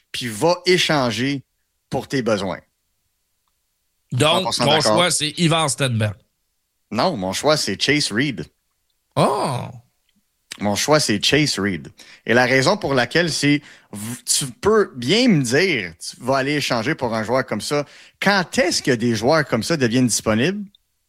puis va échanger pour tes besoins. Donc, ton choix, c'est Ivan Stenberg. Non, mon choix, c'est Chase Reed. Oh! Mon choix, c'est Chase Reed. Et la raison pour laquelle c'est, tu peux bien me dire, tu vas aller échanger pour un joueur comme ça. Quand est-ce que des joueurs comme ça deviennent disponibles?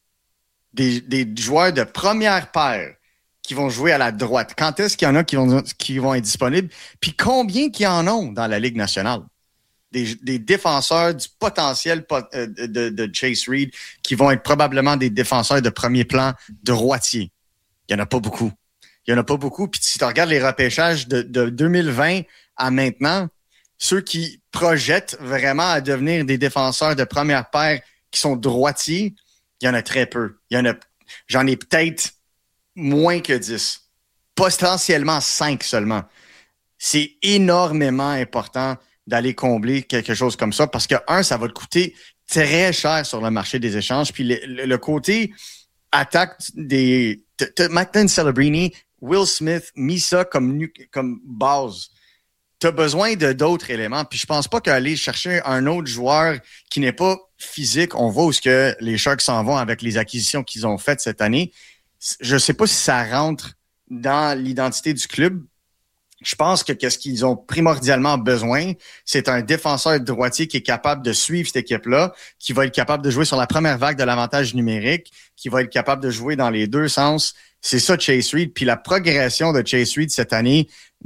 Des joueurs de première paire qui vont jouer à la droite. Quand est-ce qu'il y en a qui vont être disponibles? Puis combien qu'il y en a dans la Ligue nationale? Des défenseurs du potentiel de Chase Reed qui vont être probablement des défenseurs de premier plan droitier. Il n'y en a pas beaucoup. Puis si tu regardes les repêchages de 2020 à maintenant, ceux qui projettent vraiment à devenir des défenseurs de première paire qui sont droitiers, il y en a très peu. J'en ai peut-être moins que 10. Potentiellement 5 seulement. C'est énormément important d'aller combler quelque chose comme ça parce que, ça va te coûter très cher sur le marché des échanges. Puis le côté attaque des... Macklin Celebrini, Will Smith, mis ça comme base. Tu as besoin d'autres éléments. Puis je pense pas qu'aller chercher un autre joueur qui n'est pas physique, on voit où ce que les Sharks s'en vont avec les acquisitions qu'ils ont faites cette année. Je sais pas si ça rentre dans l'identité du club. Je pense que ce qu'ils ont primordialement besoin, c'est un défenseur droitier qui est capable de suivre cette équipe-là, qui va être capable de jouer sur la première vague de l'avantage numérique, qui va être capable de jouer dans les deux sens. C'est ça, Chase Reed. Puis la progression de Chase Reed cette année,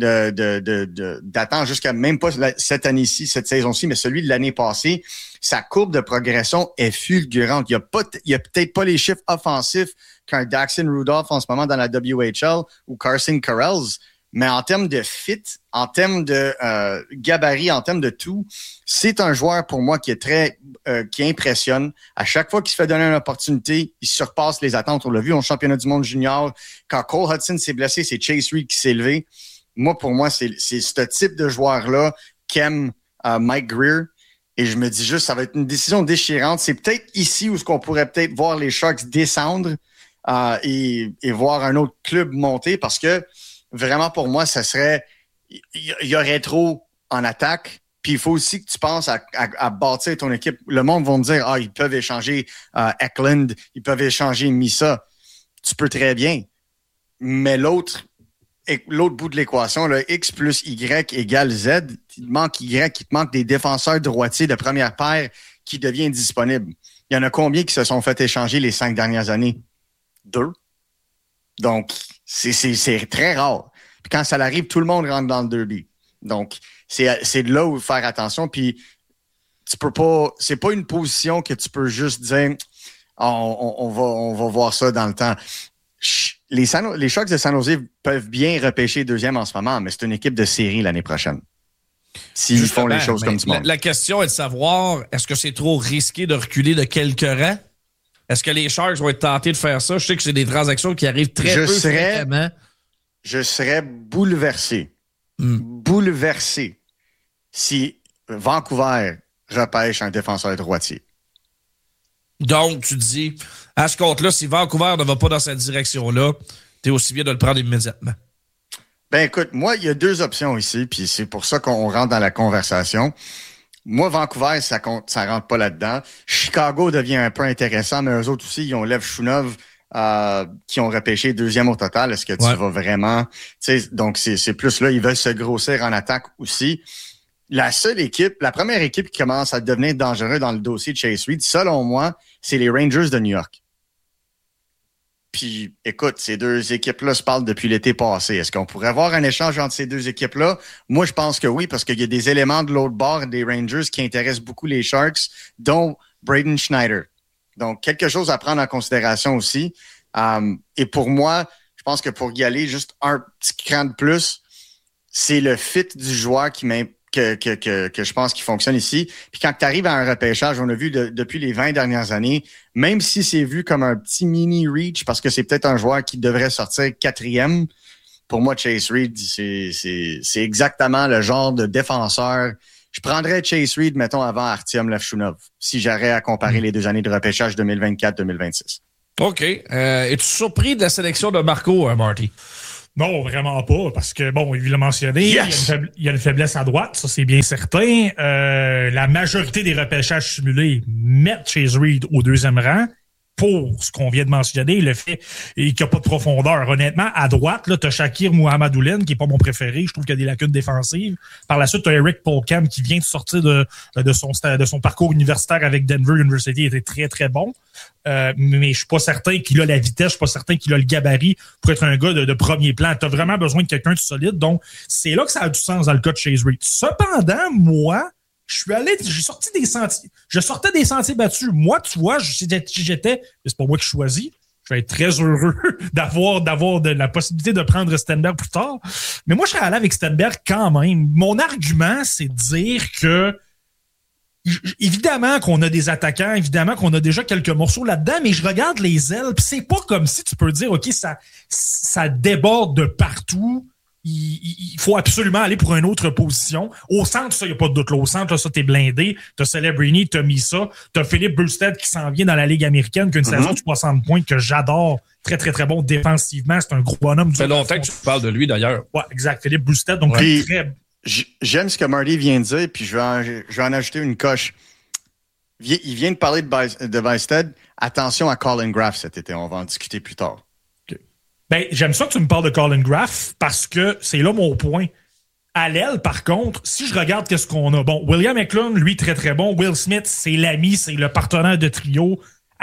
d'attendre jusqu'à même pas cette année-ci, cette saison-ci, mais celui de l'année passée, sa courbe de progression est fulgurante. Il y a peut-être pas les chiffres offensifs qu'un Daxon Rudolph en ce moment dans la WHL ou Carson Karels, mais en termes de fit, en termes de gabarit, en termes de tout, c'est un joueur pour moi qui est qui impressionne. À chaque fois qu'il se fait donner une opportunité, il surpasse les attentes. On l'a vu au championnat du monde junior. Quand Cole Hudson s'est blessé, c'est Chase Reed qui s'est levé. Pour moi, c'est ce type de joueur-là qu'aime Mike Grier. Et je me dis juste, ça va être une décision déchirante. C'est peut-être ici où on pourrait peut-être voir les Sharks descendre et voir un autre club monter parce que vraiment, pour moi, ça serait... Il y aurait trop en attaque. Puis il faut aussi que tu penses à bâtir ton équipe. Le monde va me dire, ils peuvent échanger Eklund, ils peuvent échanger Misa. Tu peux très bien. Mais l'autre bout de l'équation, là, X plus Y égale Z, il te manque Y, il te manque des défenseurs droitiers de première paire qui deviennent disponibles. Il y en a combien qui se sont fait échanger les 5 dernières années? 2. Donc, c'est très rare. Puis quand ça arrive, tout le monde rentre dans le derby. Donc, c'est de là où faire attention. Puis, tu peux pas... C'est pas une position que tu peux juste dire on va voir ça dans le temps. Les Sharks de San Jose peuvent bien repêcher deuxième en ce moment, mais c'est une équipe de série l'année prochaine. S'ils font les choses comme du monde. La question est de savoir, est-ce que c'est trop risqué de reculer de quelques rangs? Est-ce que les Sharks vont être tentés de faire ça? Je sais que c'est des transactions qui arrivent très peu fréquemment. Je serais bouleversé. Bouleversé si Vancouver repêche un défenseur droitier. Donc, tu dis, à ce compte-là, si Vancouver ne va pas dans cette direction-là, t'es aussi bien de le prendre immédiatement. Ben écoute, moi, il y a 2 options ici, puis c'est pour ça qu'on rentre dans la conversation. Moi, Vancouver, ça rentre pas là-dedans. Chicago devient un peu intéressant, mais eux autres aussi, ils ont Lev Shunov qui ont repêché deuxième au total. Est-ce que tu vas vraiment... Donc, c'est plus là, ils veulent se grossir en attaque aussi. La première équipe qui commence à devenir dangereuse dans le dossier de Chase Reed, selon moi, c'est les Rangers de New York. Puis, écoute, ces 2 équipes-là se parlent depuis l'été passé. Est-ce qu'on pourrait avoir un échange entre ces 2 équipes-là? Moi, je pense que oui, parce qu'il y a des éléments de l'autre bord des Rangers qui intéressent beaucoup les Sharks, dont Braden Schneider. Donc, quelque chose à prendre en considération aussi. Et pour moi, je pense que pour y aller juste un petit cran de plus, c'est le fit du joueur que je pense qui fonctionne ici. Puis quand tu arrives à un repêchage, on a vu depuis les 20 dernières années, même si c'est vu comme un petit mini reach, parce que c'est peut-être un joueur qui devrait sortir 4e, pour moi, Chase Reed, c'est exactement le genre de défenseur. Je prendrais Chase Reed, mettons, avant Artyom Levchunov, si j'aurais à comparer les 2 années de repêchage 2024-2026. OK. Es-tu surpris de la sélection de Marco, Marty? Non, vraiment pas, parce que, bon, il l'a mentionné, il y a une faiblesse à droite, ça c'est bien certain. La majorité des repêchages simulés mettent Chase Reed au 2e rang. Pour ce qu'on vient de mentionner, le fait qu'il n'y a pas de profondeur. Honnêtement, à droite, là, t'as Shakir Muhammad-Oulen, qui est pas mon préféré. Je trouve qu'il y a des lacunes défensives. Par la suite, t'as Eric Polkham, qui vient de sortir de son parcours universitaire avec Denver University. Il était très, très bon. Mais je suis pas certain qu'il a la vitesse, je suis pas certain qu'il a le gabarit pour être un gars de premier plan. T'as vraiment besoin de quelqu'un de solide. Donc, c'est là que ça a du sens dans le cas de Chase Reed. Cependant, moi, je sortais des sentiers battus. Moi, tu vois, c'est pas moi qui choisis. Je vais être très heureux d'avoir la possibilité de prendre Stenberg plus tard. Mais moi, je serais allé avec Stenberg quand même. Mon argument, c'est de dire que évidemment qu'on a des attaquants, évidemment qu'on a déjà quelques morceaux là-dedans, mais je regarde les ailes, pis c'est pas comme si tu peux dire, OK, ça déborde de partout. Il faut absolument aller pour une autre position. Au centre, ça, il n'y a pas de doute. Là, au centre, là, ça, t'es blindé. T'as Celebrini, t'as Misa, t'as Philippe Burstead qui s'en vient dans la Ligue américaine, qui a une saison de 60 points que j'adore. Très, très, très bon défensivement. C'est un gros bonhomme. Ça fait longtemps que tu parles de lui, d'ailleurs. Ouais, exact. Philippe Burstead. Donc, très... J'aime ce que Marty vient de dire, puis je vais en ajouter une coche. Il vient de parler de Bysted. Attention à Colin Graff cet été. On va en discuter plus tard. Ben, j'aime ça que tu me parles de Colin Graff parce que c'est là mon point. À l'aile, par contre, si je regarde qu'est-ce qu'on a. Bon, William Eklund, lui, très, très bon. Will Smith, c'est l'ami, c'est le partenaire de trio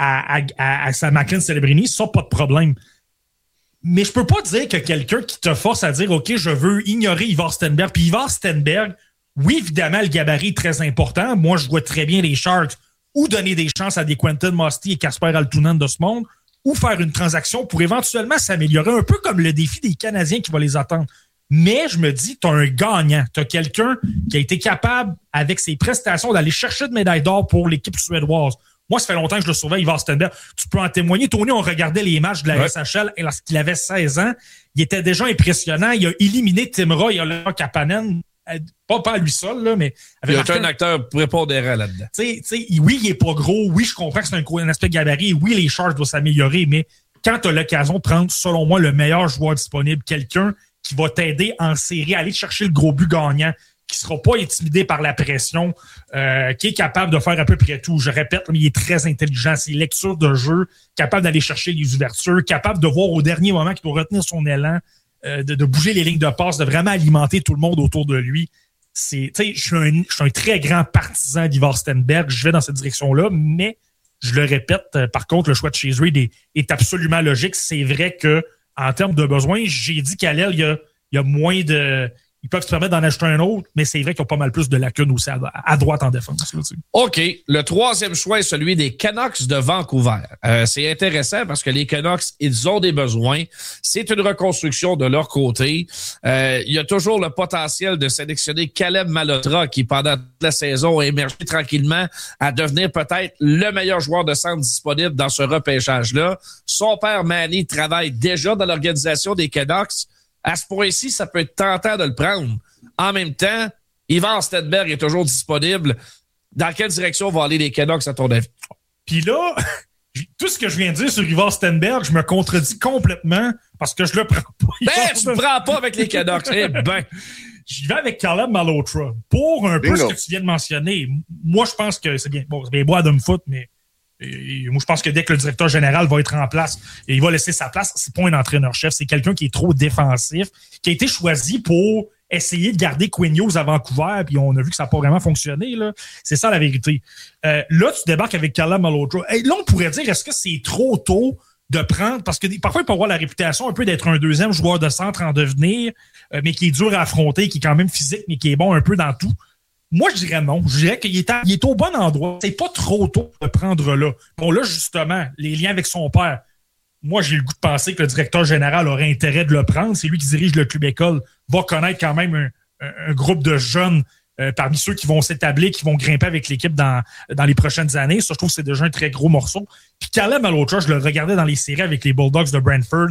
à Sam McLean Celebrini. Ça, pas de problème. Mais je peux pas dire que quelqu'un qui te force à dire, OK, je veux ignorer Ivar Stenberg. Puis Ivar Stenberg, oui, évidemment, le gabarit est très important. Moi, je vois très bien les Sharks ou donner des chances à des Quentin Musty et Casper Altunen de ce monde, ou faire une transaction pour éventuellement s'améliorer, un peu comme le défi des Canadiens qui va les attendre. Mais je me dis, tu as un gagnant. Tu as quelqu'un qui a été capable, avec ses prestations, d'aller chercher de médailles d'or pour l'équipe suédoise. Moi, ça fait longtemps que je le surveille, Ivar Stenberg. Tu peux en témoigner. Tony, on regardait les matchs de la SHL et lorsqu'il avait 16 ans, il était déjà impressionnant. Il a éliminé Timra et Oliver Kapanen. Pas à lui seul, là, mais... Il y a un acteur prépondérant là-dedans. Oui, il est pas gros. Oui, je comprends que c'est un aspect gabarit. Oui, les Sharks doivent s'améliorer, mais quand tu as l'occasion de prendre, selon moi, le meilleur joueur disponible, quelqu'un qui va t'aider en série à aller chercher le gros but gagnant, qui sera pas intimidé par la pression, qui est capable de faire à peu près tout. Je répète, mais il est très intelligent. C'est lecture de jeu, capable d'aller chercher les ouvertures, capable de voir au dernier moment qu'il doit retenir son élan, de bouger les lignes de passe, de vraiment alimenter tout le monde autour de lui. Je suis un très grand partisan d'Ivar Stenberg. Je vais dans cette direction-là, mais je le répète, par contre, le choix de Chase Reed est absolument logique. C'est vrai que en termes de besoins, j'ai dit qu'à l'aile, il y a moins de... Ils peuvent se permettre d'en acheter un autre, mais c'est vrai qu'ils ont pas mal plus de lacunes aussi à droite en défense. Là, OK. Le troisième choix est celui des Canucks de Vancouver. C'est intéressant parce que les Canucks, ils ont des besoins. C'est une reconstruction de leur côté. Il y a toujours le potentiel de sélectionner Caleb Malhotra qui, pendant toute la saison, a émergé tranquillement à devenir peut-être le meilleur joueur de centre disponible dans ce repêchage-là. Son père, Manny, travaille déjà dans l'organisation des Canucks. À ce point-ci, ça peut être tentant de le prendre. En même temps, Ivar Stenberg est toujours disponible. Dans quelle direction vont aller les Canucks, à ton avis? Puis là, tout ce que je viens de dire sur Ivar Stenberg, je me contredis complètement parce que je le prends pas. Tu le prends pas avec les Canucks. Eh ben. J'y vais avec Caleb Malhotra. Pour un peu ce que tu viens de mentionner, moi, je pense que c'est bien. Bon, c'est bien beau à Dom Foot, mais moi, je pense que dès que le directeur général va être en place et il va laisser sa place, c'est pas un entraîneur-chef, c'est quelqu'un qui est trop défensif, qui a été choisi pour essayer de garder Quinn Hughes à Vancouver, puis on a vu que ça n'a pas vraiment fonctionné. Là. C'est ça la vérité. Là, tu débarques avec Caleb Malhotra. Là, on pourrait dire, est-ce que c'est trop tôt de prendre, parce que parfois, il peut avoir la réputation un peu d'être un deuxième joueur de centre en devenir, mais qui est dur à affronter, qui est quand même physique, mais qui est bon un peu dans tout. Moi, je dirais non. Je dirais qu'il est au bon endroit. C'est pas trop tôt de prendre là. Bon, là, justement, les liens avec son père. Moi, j'ai le goût de penser que le directeur général aurait intérêt de le prendre. C'est lui qui dirige le club école, va connaître quand même un groupe de jeunes parmi ceux qui vont s'établir, qui vont grimper avec l'équipe dans les prochaines années. Ça, je trouve que c'est déjà un très gros morceau. Puis Caleb Malhotra, je le regardais dans les séries avec les Bulldogs de Brantford.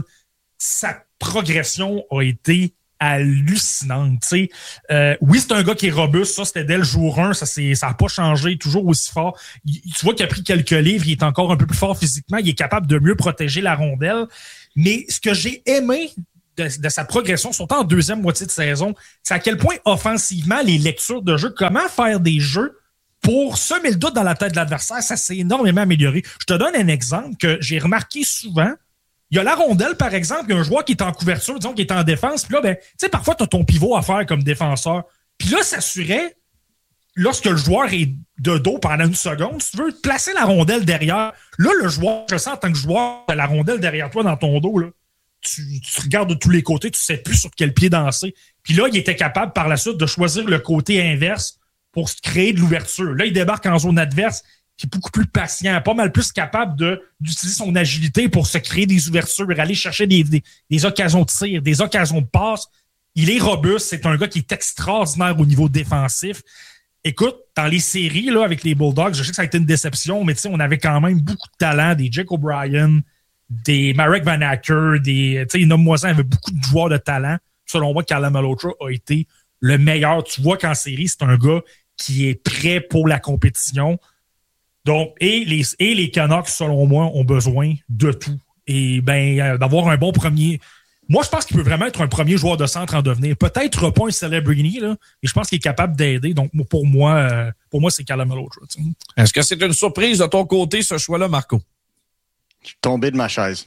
Sa progression a été hallucinante. Oui, c'est un gars qui est robuste. Ça, c'était dès le jour 1. Ça n'a pas changé. Toujours aussi fort. Tu vois qu'il a pris quelques livres. Il est encore un peu plus fort physiquement. Il est capable de mieux protéger la rondelle. Mais ce que j'ai aimé de sa progression, surtout en deuxième moitié de saison, c'est à quel point offensivement, les lectures de jeu, comment faire des jeux pour semer le doute dans la tête de l'adversaire, ça s'est énormément amélioré. Je te donne un exemple que j'ai remarqué souvent. Il y a la rondelle, par exemple, il y a un joueur qui est en couverture, disons, qui est en défense, puis là, ben, tu sais, parfois, tu as ton pivot à faire comme défenseur. Puis là, s'assurer, lorsque le joueur est de dos pendant une seconde, si tu veux placer la rondelle derrière, là, le joueur, je sens en tant que joueur, la rondelle derrière toi dans ton dos, là, tu regardes de tous les côtés, tu sais plus sur quel pied danser. Puis là, il était capable par la suite de choisir le côté inverse pour se créer de l'ouverture. Là, il débarque en zone adverse, qui est beaucoup plus patient, pas mal plus capable d'utiliser son agilité pour se créer des ouvertures, aller chercher des occasions de tir, des occasions de passe. Il est robuste, c'est un gars qui est extraordinaire au niveau défensif. Écoute, dans les séries là, avec les Bulldogs, je sais que ça a été une déception, mais on avait quand même beaucoup de talent, des Jake O'Brien, des Marek Van Acker, nomme-moi ça, il y avait beaucoup de joueurs de talent. Selon moi, Callum Malhotra a été le meilleur. Tu vois qu'en série, c'est un gars qui est prêt pour la compétition. Donc, et les Canucks, selon moi, ont besoin de tout. Et d'avoir un bon premier. Moi, je pense qu'il peut vraiment être un premier joueur de centre en devenir. Peut-être pas un celebrity, là, mais je pense qu'il est capable d'aider. Donc, pour moi, c'est Callum Malhotra. Est-ce que c'est une surprise de ton côté, ce choix-là, Marco? Je suis tombé de ma chaise.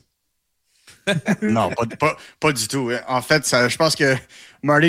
Non, pas du tout. En fait, je pense que, Marty,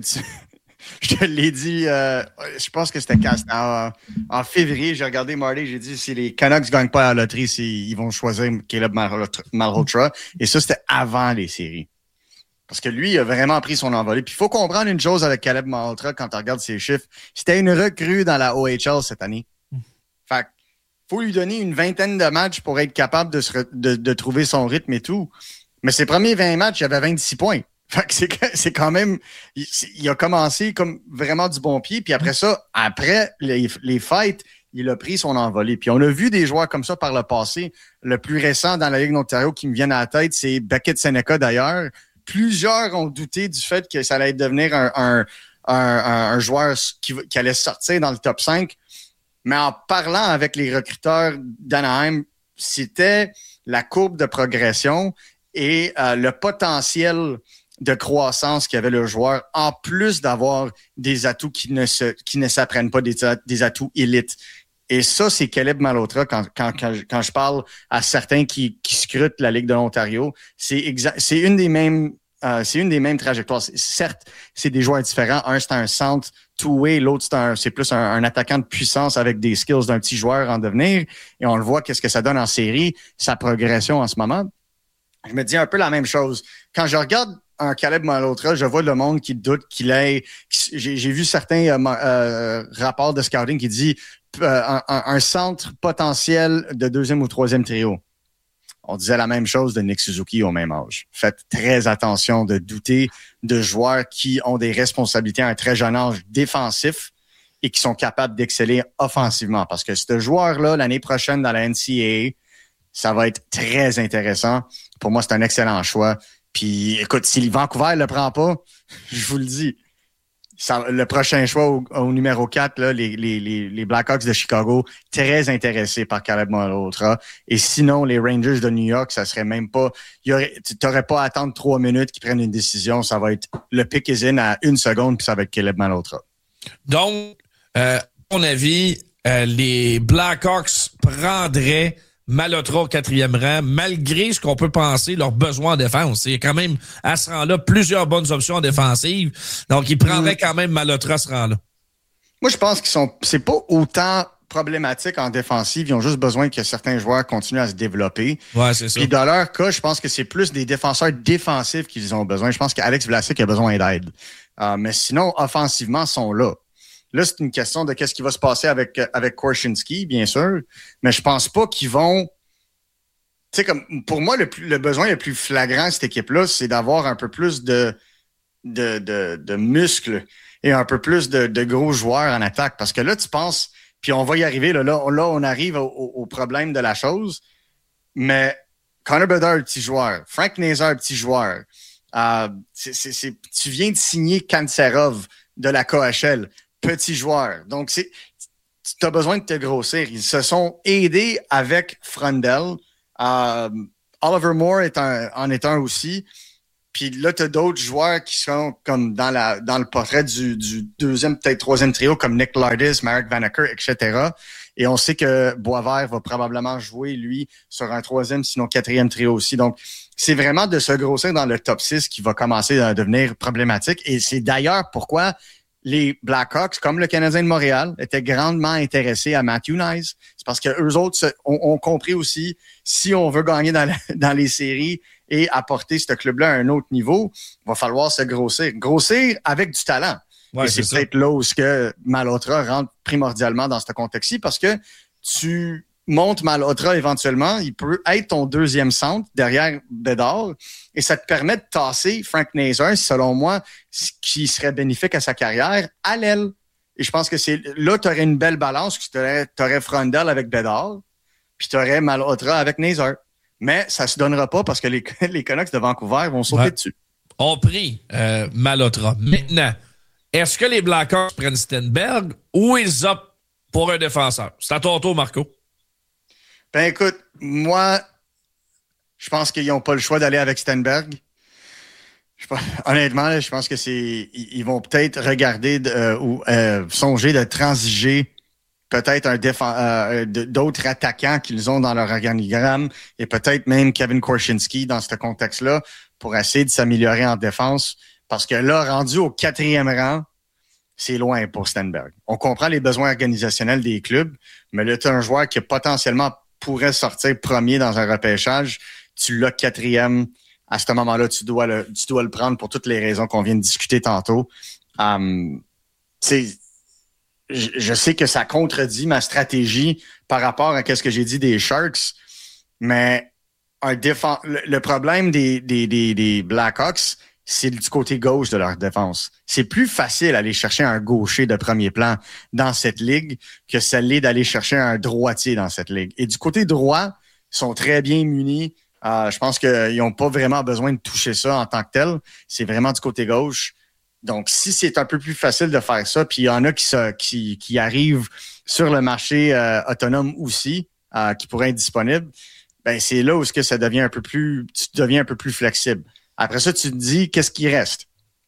je te l'ai dit, je pense que c'était en février, j'ai regardé Marty, j'ai dit si les Canucks ne gagnent pas à la loterie, ils vont choisir Caleb Malhotra. Et ça, c'était avant les séries. Parce que lui, il a vraiment pris son envolée. Puis il faut comprendre une chose avec Caleb Malhotra quand tu regardes ses chiffres. C'était une recrue dans la OHL cette année. Fait faut lui donner une vingtaine de matchs pour être capable de trouver son rythme et tout. Mais ses premiers 20 matchs, il avait 26 points. Fait que c'est quand même... Il a commencé comme vraiment du bon pied. Puis après ça, après les fights, il a pris son envolée. Puis on a vu des joueurs comme ça par le passé. Le plus récent dans la Ligue d'Ontario qui me vient à la tête, c'est Beckett Seneca d'ailleurs. Plusieurs ont douté du fait que ça allait devenir un joueur qui allait sortir dans le top 5. Mais en parlant avec les recruteurs d'Anaheim, c'était la courbe de progression et le potentiel de croissance qu'avait le joueur, en plus d'avoir des atouts qui ne s'apprennent pas, des atouts élites. Et ça, c'est Caleb Malhotra, quand je parle à certains qui scrutent la Ligue de l'Ontario, c'est une des mêmes trajectoires. Certes, c'est des joueurs différents. Un, c'est un centre two-way. L'autre, c'est plus un attaquant de puissance avec des skills d'un petit joueur en devenir. Et on le voit, qu'est-ce que ça donne en série, sa progression en ce moment. Je me dis un peu la même chose. Quand je regarde un Caleb Malhotra, je vois le monde qui doute qu'il ait... J'ai vu certains rapports de scouting qui disent un centre potentiel de deuxième ou troisième trio. On disait la même chose de Nick Suzuki au même âge. Faites très attention de douter de joueurs qui ont des responsabilités à un très jeune âge défensif et qui sont capables d'exceller offensivement. Parce que ce joueur-là, l'année prochaine dans la NCAA, ça va être très intéressant. Pour moi, c'est un excellent choix. Puis, écoute, si Vancouver ne le prend pas, je vous le dis, le prochain choix au numéro 4, là, les Blackhawks de Chicago, très intéressés par Caleb Malhotra. Et sinon, les Rangers de New York, ça serait même pas... Tu n'aurais pas à attendre 3 minutes qu'ils prennent une décision. Ça va être le pick is in à 1 seconde, puis ça va être Caleb Malhotra. Donc, à mon avis, les Blackhawks prendraient Malhotra au 4e rang, malgré ce qu'on peut penser, leurs besoins en défense. Il y a quand même, à ce rang-là, plusieurs bonnes options en défensive. Donc, ils prendraient quand même Malhotra à ce rang-là. Moi, je pense c'est pas autant problématique en défensive. Ils ont juste besoin que certains joueurs continuent à se développer. Ouais, c'est ça. Puis dans leur cas, je pense que c'est plus des défenseurs défensifs qu'ils ont besoin. Je pense qu'Alex Vlasic a besoin d'aide. Mais sinon, offensivement, ils sont là. Là, c'est une question de qu'est-ce qui va se passer avec Korchinski, bien sûr. Mais je pense pas qu'ils vont... Tu sais, comme pour moi, le besoin le plus flagrant de cette équipe-là, c'est d'avoir un peu plus de muscles et un peu plus de gros joueurs en attaque. Parce que là, tu penses... Puis on va y arriver. Là, on arrive au problème de la chose. Mais Connor Bedard, petit joueur. Frank Nazar, petit joueur. Tu viens de signer Kanserov de la KHL. Petit joueur. Donc, tu as besoin de te grossir. Ils se sont aidés avec Frundell. Oliver Moore en est un aussi. Puis là, tu as d'autres joueurs qui sont comme dans le portrait du deuxième, peut-être troisième trio, comme Nick Lardis, Marek Vanacker, etc. Et on sait que Boisvert va probablement jouer, lui, sur un troisième, sinon quatrième trio aussi. Donc, c'est vraiment de se grossir dans le top 6 qui va commencer à devenir problématique. Et c'est d'ailleurs pourquoi les Blackhawks, comme le Canadien de Montréal, étaient grandement intéressés à Matthew Knies. C'est parce que eux autres ont compris aussi, si on veut gagner dans les séries et apporter ce club-là à un autre niveau, il va falloir se grossir. Grossir avec du talent. Ouais, et c'est peut-être là où Malhotra rentre primordialement dans ce contexte-ci, parce que tu montes Malhotra éventuellement, il peut être ton deuxième centre derrière Bédard, et ça te permet de tasser Frank Nazar, selon moi, ce qui serait bénéfique à sa carrière, à l'aile. Et je pense que là, tu aurais une belle balance, tu aurais Frundell avec Bédard, puis tu aurais Malhotra avec Nazar. Mais ça se donnera pas parce que les Canucks de Vancouver vont sauter dessus. On prie Malhotra. Maintenant, est-ce que les Blackhawks prennent Stenberg ou ils optent pour un défenseur? C'est à ton tour, Marco. Ben écoute, moi, je pense qu'ils n'ont pas le choix d'aller avec Stenberg. Honnêtement, je pense que ils vont peut-être regarder ou songer de transiger peut-être d'autres attaquants qu'ils ont dans leur organigramme et peut-être même Kevin Korchinski dans ce contexte-là pour essayer de s'améliorer en défense. Parce que là, rendu au 4e rang, c'est loin pour Stenberg. On comprend les besoins organisationnels des clubs, mais là, tu as un joueur qui potentiellement pourrait sortir premier dans un repêchage. Tu l'as 4e. À ce moment-là, tu dois le prendre pour toutes les raisons qu'on vient de discuter tantôt. Je sais que ça contredit ma stratégie par rapport à ce que j'ai dit des Sharks, mais le problème des Blackhawks, c'est du côté gauche de leur défense. C'est plus facile d'aller chercher un gaucher de premier plan dans cette ligue que ça l'est d'aller chercher un droitier dans cette ligue. Et du côté droit, ils sont très bien munis. Je pense qu'ils n'ont pas vraiment besoin de toucher ça en tant que tel. C'est vraiment du côté gauche. Donc, si c'est un peu plus facile de faire ça, puis il y en a qui arrivent sur le marché autonome aussi, qui pourraient être disponibles, ben c'est là où tu deviens un peu plus flexible. Après ça, tu te dis, qu'est-ce qui reste?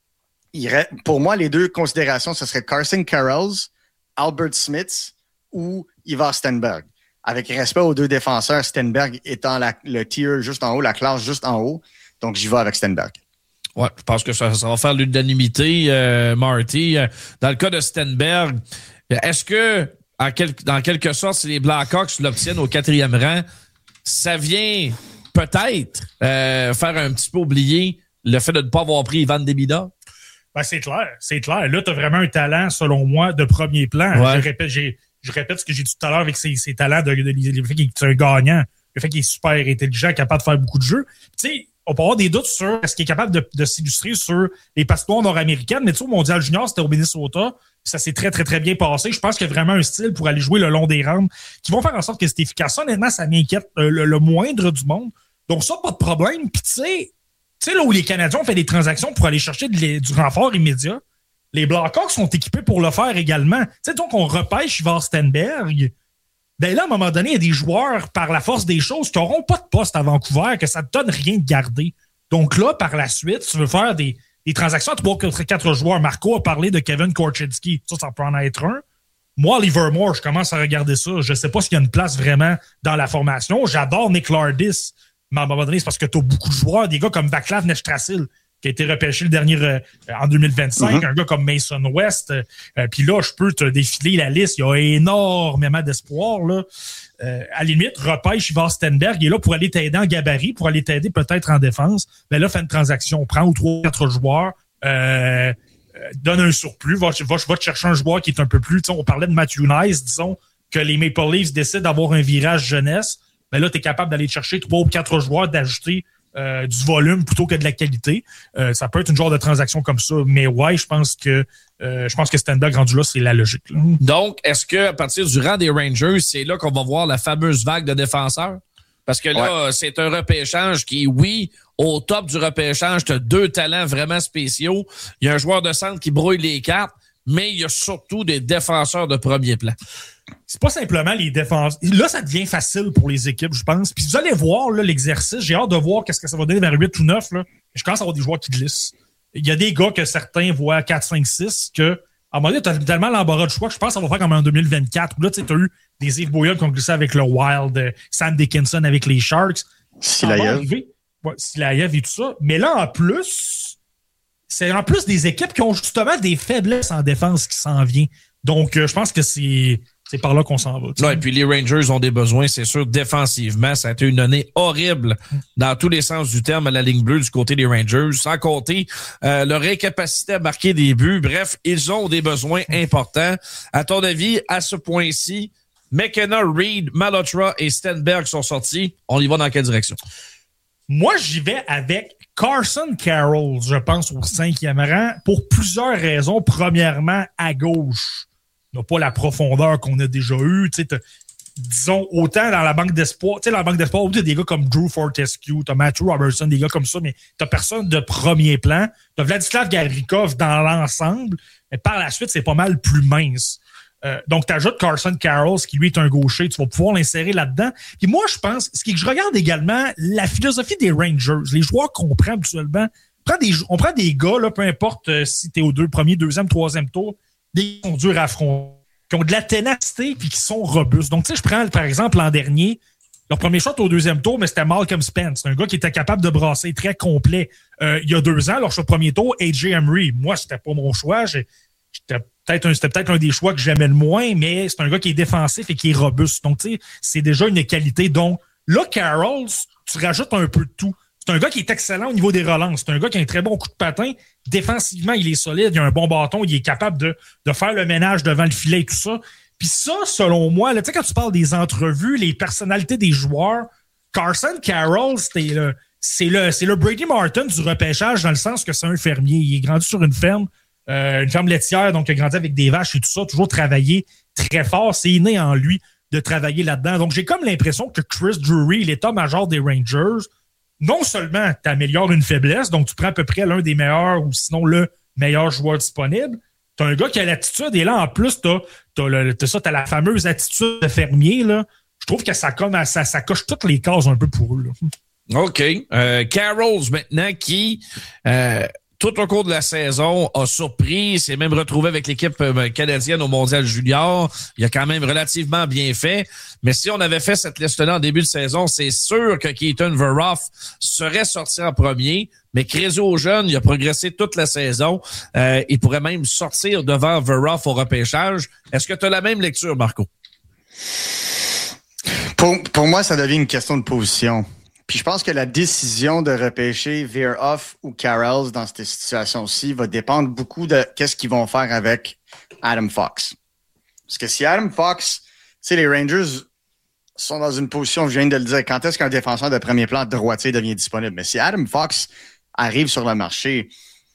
Pour moi, les deux considérations, ce serait Carson Carols, Albert Smith ou Ivar Stenberg. Avec respect aux deux défenseurs, Stenberg étant le tier juste en haut, la classe juste en haut. Donc, j'y vais avec Stenberg. Ouais, je pense que ça va faire l'unanimité, Marty. Dans le cas de Stenberg, est-ce que, dans quelque sorte, si les Blackhawks l'obtiennent au 4e rang, ça vient peut-être faire un petit peu oublier le fait de ne pas avoir pris Ivan Demina? Ben, c'est clair. Là, tu as vraiment un talent, selon moi, de premier plan. Ouais. Je répète ce que j'ai dit tout à l'heure avec ses talents, le fait qu'il est un gagnant, le fait qu'il est super intelligent, capable de faire beaucoup de jeux. Tu sais, on peut avoir des doutes sur est-ce qu'il est capable de s'illustrer sur les passeports nord-américaines, mais tu sais, au Mondial Junior, c'était au Minnesota. Ça s'est très, très, très bien passé. Je pense qu'il y a vraiment un style pour aller jouer le long des rampes qui vont faire en sorte que c'est efficace. Ça, honnêtement, ça m'inquiète le moindre du monde. Donc ça, pas de problème. Puis tu sais, là où les Canadiens ont fait des transactions pour aller chercher du renfort immédiat, les Blackhawks sont équipés pour le faire également. Tu sais, donc on repêche Ivar Stenberg. Ben là, à un moment donné, il y a des joueurs, par la force des choses, qui n'auront pas de poste à Vancouver, que ça ne te donne rien de garder. Donc là, par la suite, tu veux faire des transactions à 3-4 joueurs. Marco a parlé de Kevin Korchinski. Ça peut en être un. Moi, Livermore, je commence à regarder ça. Je ne sais pas s'il y a une place vraiment dans la formation. J'adore Nick Lardis. Mais à un moment donné, c'est parce que tu as beaucoup de joueurs, des gars comme Vaclav Nestrasil, qui a été repêché le dernier en 2025, un gars comme Mason West. Puis là, je peux te défiler la liste. Il y a énormément d'espoir. Là. À la limite, repêche Ivar Stenberg. Il est là pour aller t'aider en gabarit, pour aller t'aider peut-être en défense. Mais là, fais une transaction. Prends 3-4 joueurs, donne un surplus, va te chercher un joueur qui est un peu plus... On parlait de Matthew Knies, disons que les Maple Leafs décident d'avoir un virage jeunesse. Mais là, tu es capable d'aller chercher 3 ou 4 joueurs, d'ajouter du volume plutôt que de la qualité. Ça peut être une genre de transaction comme ça. Mais ouais, je pense que Stenberg rendu là, c'est la logique. Là. Donc, est-ce qu'à partir du rang des Rangers, c'est là qu'on va voir la fameuse vague de défenseurs? Parce que là, c'est un repêchage qui, oui, au top du repêchage, tu as 2 talents vraiment spéciaux. Il y a un joueur de centre qui brouille les cartes, mais il y a surtout des défenseurs de premier plan. C'est pas simplement les défenses. Là, ça devient facile pour les équipes, je pense. Puis vous allez voir là, l'exercice. J'ai hâte de voir qu'est-ce que ça va donner vers 8 ou 9. Là. je commence à avoir des joueurs qui glissent. Il y a des gars que certains voient 4, 5, 6 que, à un moment donné, tu as tellement l'embarras de choix que je pense que ça va faire comme en 2024 où là, tu as eu des Yves Boyard qui ont glissé avec le Wild, Sam Dickinson avec les Sharks. Silayev et tout ça. Mais là, en plus, c'est en plus des équipes qui ont justement des faiblesses en défense qui s'en viennent. Donc, je pense que c'est par là qu'on s'en va. Non, et puis les Rangers ont des besoins, c'est sûr, défensivement. Ça a été une année horrible dans tous les sens du terme à la ligne bleue du côté des Rangers, sans compter leur incapacité à marquer des buts. Bref, ils ont des besoins importants. À ton avis, à ce point-ci, McKenna, Reed, Malhotra et Stenberg sont sortis. On y va dans quelle direction? Moi, j'y vais avec Carson Carroll, je pense, au 5e rang, pour plusieurs raisons. Premièrement, à gauche, il n'a pas la profondeur qu'on a déjà eue. Disons, autant dans la banque d'espoir, dans la banque d'espoir, où tu as des gars comme Drew Fortescue, tu as Matthew Robertson, des gars comme ça, mais tu n'as personne de premier plan. Tu as Vladislav Gavrikov dans l'ensemble, mais par la suite, c'est pas mal plus mince. Donc, tu ajoutes Carson Carroll, qui lui est un gaucher, tu vas pouvoir l'insérer là-dedans. Puis moi, je pense, ce que je regarde également, la philosophie des Rangers, les joueurs qu'on prend habituellement, on prend des gars, là, peu importe si tu es au premier, deuxième, troisième tour, des gars qui sont durs à affronter, qui ont de la ténacité puis qui sont robustes. Donc, tu sais, je prends, par exemple, l'an dernier, leur premier shot au deuxième tour, mais c'était Malcolm Spence. C'est un gars qui était capable de brasser très complet. Il y a 2 ans, leur choix de premier tour, AJ Emery. Moi, c'était pas mon choix. C'était peut-être un des choix que j'aimais le moins, mais c'est un gars qui est défensif et qui est robuste. Donc, tu sais, c'est déjà une qualité. Donc, là, Carroll, tu rajoutes un peu de tout. C'est un gars qui est excellent au niveau des relances. C'est un gars qui a un très bon coup de patin. Défensivement, il est solide. Il a un bon bâton. Il est capable de faire le ménage devant le filet et tout ça. Puis ça, selon moi, tu sais, quand tu parles des entrevues, les personnalités des joueurs, Carson Carroll, c'est le Brady Martin du repêchage dans le sens que c'est un fermier. Il est grandi sur une ferme laitière, donc il a grandi avec des vaches et tout ça, toujours travaillé très fort. C'est inné en lui de travailler là-dedans. Donc, j'ai comme l'impression que Chris Drury, l'état-major des Rangers, non seulement t'améliores une faiblesse, donc tu prends à peu près l'un des meilleurs ou sinon le meilleur joueur disponible. T'as un gars qui a l'attitude et là, en plus, t'as la fameuse attitude de fermier, là. Je trouve que ça coche toutes les cases un peu pour eux, là. OK. Carrolls, maintenant, qui... tout au cours de la saison, a surpris, s'est même retrouvé avec l'équipe canadienne au Mondial Junior. Il a quand même relativement bien fait. Mais si on avait fait cette liste-là en début de saison, c'est sûr que Keaton Verhoff serait sorti en premier. Mais Crézo jeune, il a progressé toute la saison. Il pourrait même sortir devant Verhoff au repêchage. Est-ce que tu as la même lecture, Marco? Pour moi, ça devient une question de position. Puis je pense que la décision de repêcher Verhoff ou Carroll dans cette situation-ci va dépendre beaucoup de qu'est-ce qu'ils vont faire avec Adam Fox. Parce que si Adam Fox, tu sais, les Rangers sont dans une position, je viens de le dire, quand est-ce qu'un défenseur de premier plan droitier devient disponible? Mais si Adam Fox arrive sur le marché,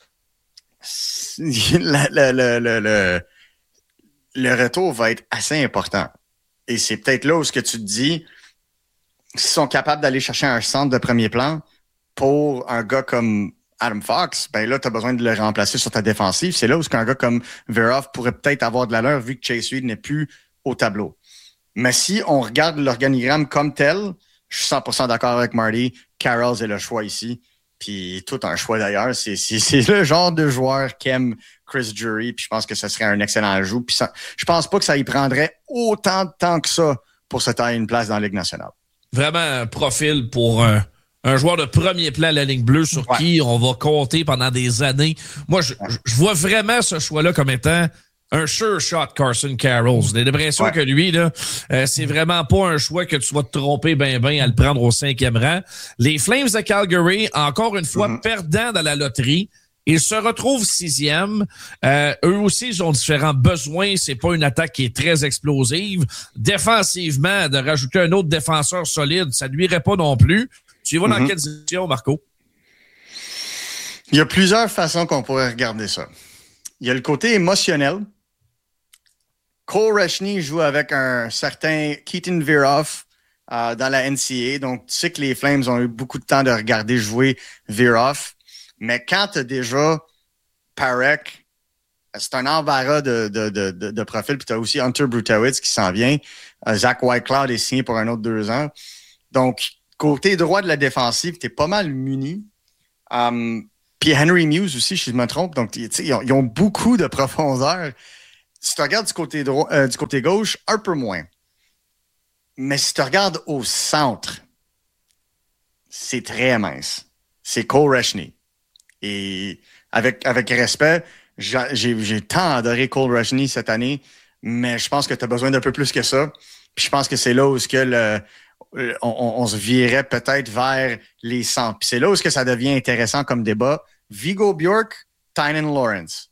le retour va être assez important. Et c'est peut-être là où ce que tu te dis, s'ils sont capables d'aller chercher un centre de premier plan pour un gars comme Adam Fox, ben là, tu as besoin de le remplacer sur ta défensive. C'est là où un gars comme Verhoff pourrait peut-être avoir de l'allure vu que Chase Reed n'est plus au tableau. Mais si on regarde l'organigramme comme tel, je suis 100% d'accord avec Marty. Carroll est le choix ici. Puis tout un choix d'ailleurs. C'est le genre de joueur qu'aime Chris Drury. Puis je pense que ce serait un excellent ajout. Puis ça, je pense pas que ça y prendrait autant de temps que ça pour se tailler une place dans la Ligue nationale. Vraiment un profil pour un joueur de premier plan à la ligne bleue sur qui on va compter pendant des années. Moi, je vois vraiment ce choix-là comme étant un sure shot Carson Carroll. J'ai l'impression que lui, là, c'est vraiment pas un choix que tu vas te tromper ben à le prendre au 5e rang. Les Flames de Calgary, encore une fois, perdants dans la loterie. Ils se retrouvent 6e. Eux aussi, ils ont différents besoins. C'est pas une attaque qui est très explosive. Défensivement, de rajouter un autre défenseur solide, ça ne lui irait pas non plus. Tu y vas dans quelle direction, Marco? Il y a plusieurs façons qu'on pourrait regarder ça. Il y a le côté émotionnel. Cole Rechny joue avec un certain Keaton Verhoff dans la NCAA. Donc, tu sais que les Flames ont eu beaucoup de temps de regarder jouer Verhoff. Mais quand tu as déjà Parekh, c'est un embarras de profil. Puis tu as aussi Hunter Brutowitz qui s'en vient. Zach Whitecloud est signé pour un autre 2 ans. Donc, côté droit de la défensive, tu es pas mal muni. Puis Henry Muse aussi, si je me trompe. Donc, ils ont beaucoup de profondeur. Si tu regardes du côté gauche, un peu moins. Mais si tu regardes au centre, c'est très mince. C'est Cole Rechny. Et avec respect, j'ai tant adoré Cole Rechny cette année, mais je pense que tu as besoin d'un peu plus que ça. Puis je pense que c'est là où on se virait peut-être vers les centres. Puis c'est là où ça devient intéressant comme débat. Viggo Bjork, Tynan Lawrence.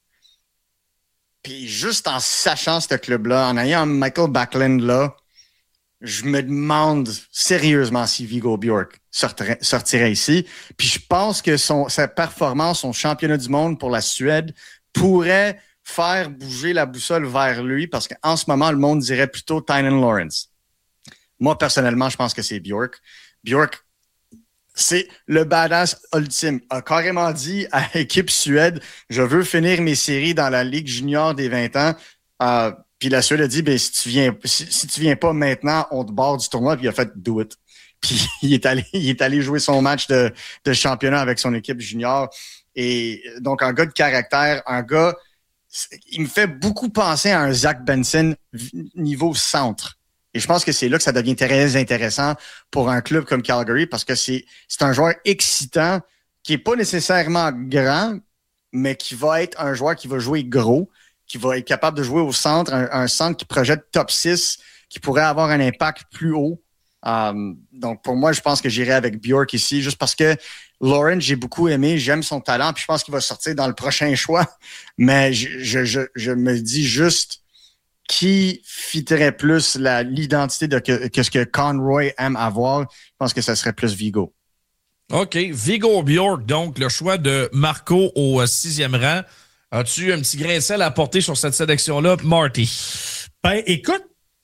Puis juste en sachant ce club-là, en ayant Michael Backlund là, je me demande sérieusement si Viggo Bjork sortirait ici. Puis je pense que sa performance, son championnat du monde pour la Suède pourrait faire bouger la boussole vers lui parce qu'en ce moment, le monde dirait plutôt Tynan Lawrence. Moi, personnellement, je pense que c'est Bjork. Bjork, c'est le badass ultime. A carrément dit à l'équipe Suède, je veux finir mes séries dans la Ligue junior des 20 ans. Puis la Suède a dit, ben, si tu viens pas maintenant, on te barre du tournoi. Puis il a fait do it. Puis il est allé jouer son match de championnat avec son équipe junior. Et donc, un gars de caractère, il me fait beaucoup penser à un Zach Benson niveau centre. Et je pense que c'est là que ça devient très intéressant pour un club comme Calgary parce que c'est un joueur excitant qui est pas nécessairement grand, mais qui va être un joueur qui va jouer gros, qui va être capable de jouer au centre, un centre qui projette top 6, qui pourrait avoir un impact plus haut. Donc, pour moi, je pense que j'irai avec Bjork ici, juste parce que Lawrence, j'ai beaucoup aimé, j'aime son talent, puis je pense qu'il va sortir dans le prochain choix. Mais je me dis juste qui fitterait plus l'identité de ce que Conroy aime avoir. Je pense que ce serait plus Viggo. OK. Viggo Bjork, donc, le choix de Marco au 6e rang. As-tu un petit grain de sel à apporter sur cette sélection-là, Marty? Ben, écoute,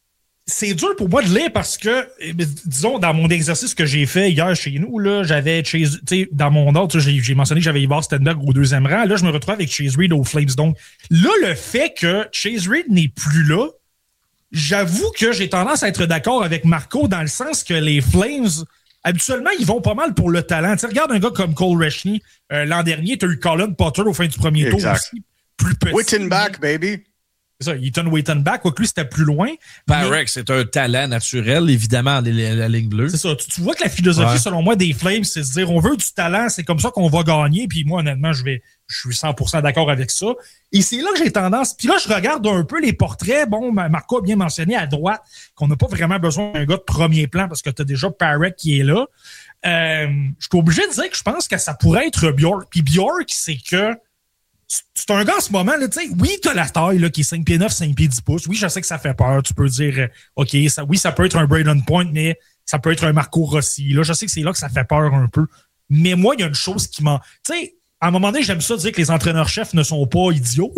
c'est dur pour moi de lire parce que, disons, dans mon exercice que j'ai fait hier chez nous, là, j'avais Chase, tu sais, dans mon ordre, j'ai mentionné que j'avais Ivar Stenberg au 2e rang. Là, je me retrouve avec Chase Reed aux Flames. Donc, là, le fait que Chase Reed n'est plus là, j'avoue que j'ai tendance à être d'accord avec Marco dans le sens que les Flames, habituellement, ils vont pas mal pour le talent. Tu sais, regarde un gars comme Cole Rechny. L'an dernier, tu as eu Colin Potter au fin du premier tour aussi. Plus petit. Wittenbach, baby. C'est ça, Ethan Wittenbach, quoique lui, c'était plus loin. Parex, c'est un talent naturel, évidemment, la ligne bleue. C'est ça. Tu vois que la philosophie, selon moi, des Flames, c'est de se dire, on veut du talent, c'est comme ça qu'on va gagner. Puis moi, honnêtement, je suis 100% d'accord avec ça. Et c'est là que j'ai tendance. Puis là, je regarde un peu les portraits. Bon, Marco a bien mentionné à droite qu'on n'a pas vraiment besoin d'un gars de premier plan parce que tu as déjà Parex qui est là. Je suis obligé de dire que je pense que ça pourrait être Bjork. Puis Bjork, c'est que c'est un gars en ce moment, là, tu sais, oui, t'as la taille, là, qui est 5 pieds 9, 5 pieds 10 pouces. Oui, je sais que ça fait peur. Tu peux dire, OK, ça peut être un Braden Point, mais ça peut être un Marco Rossi. Là, je sais que c'est là que ça fait peur un peu. Mais moi, il y a une chose qui m'en... Tu sais, à un moment donné, j'aime ça dire que les entraîneurs-chefs ne sont pas idiots.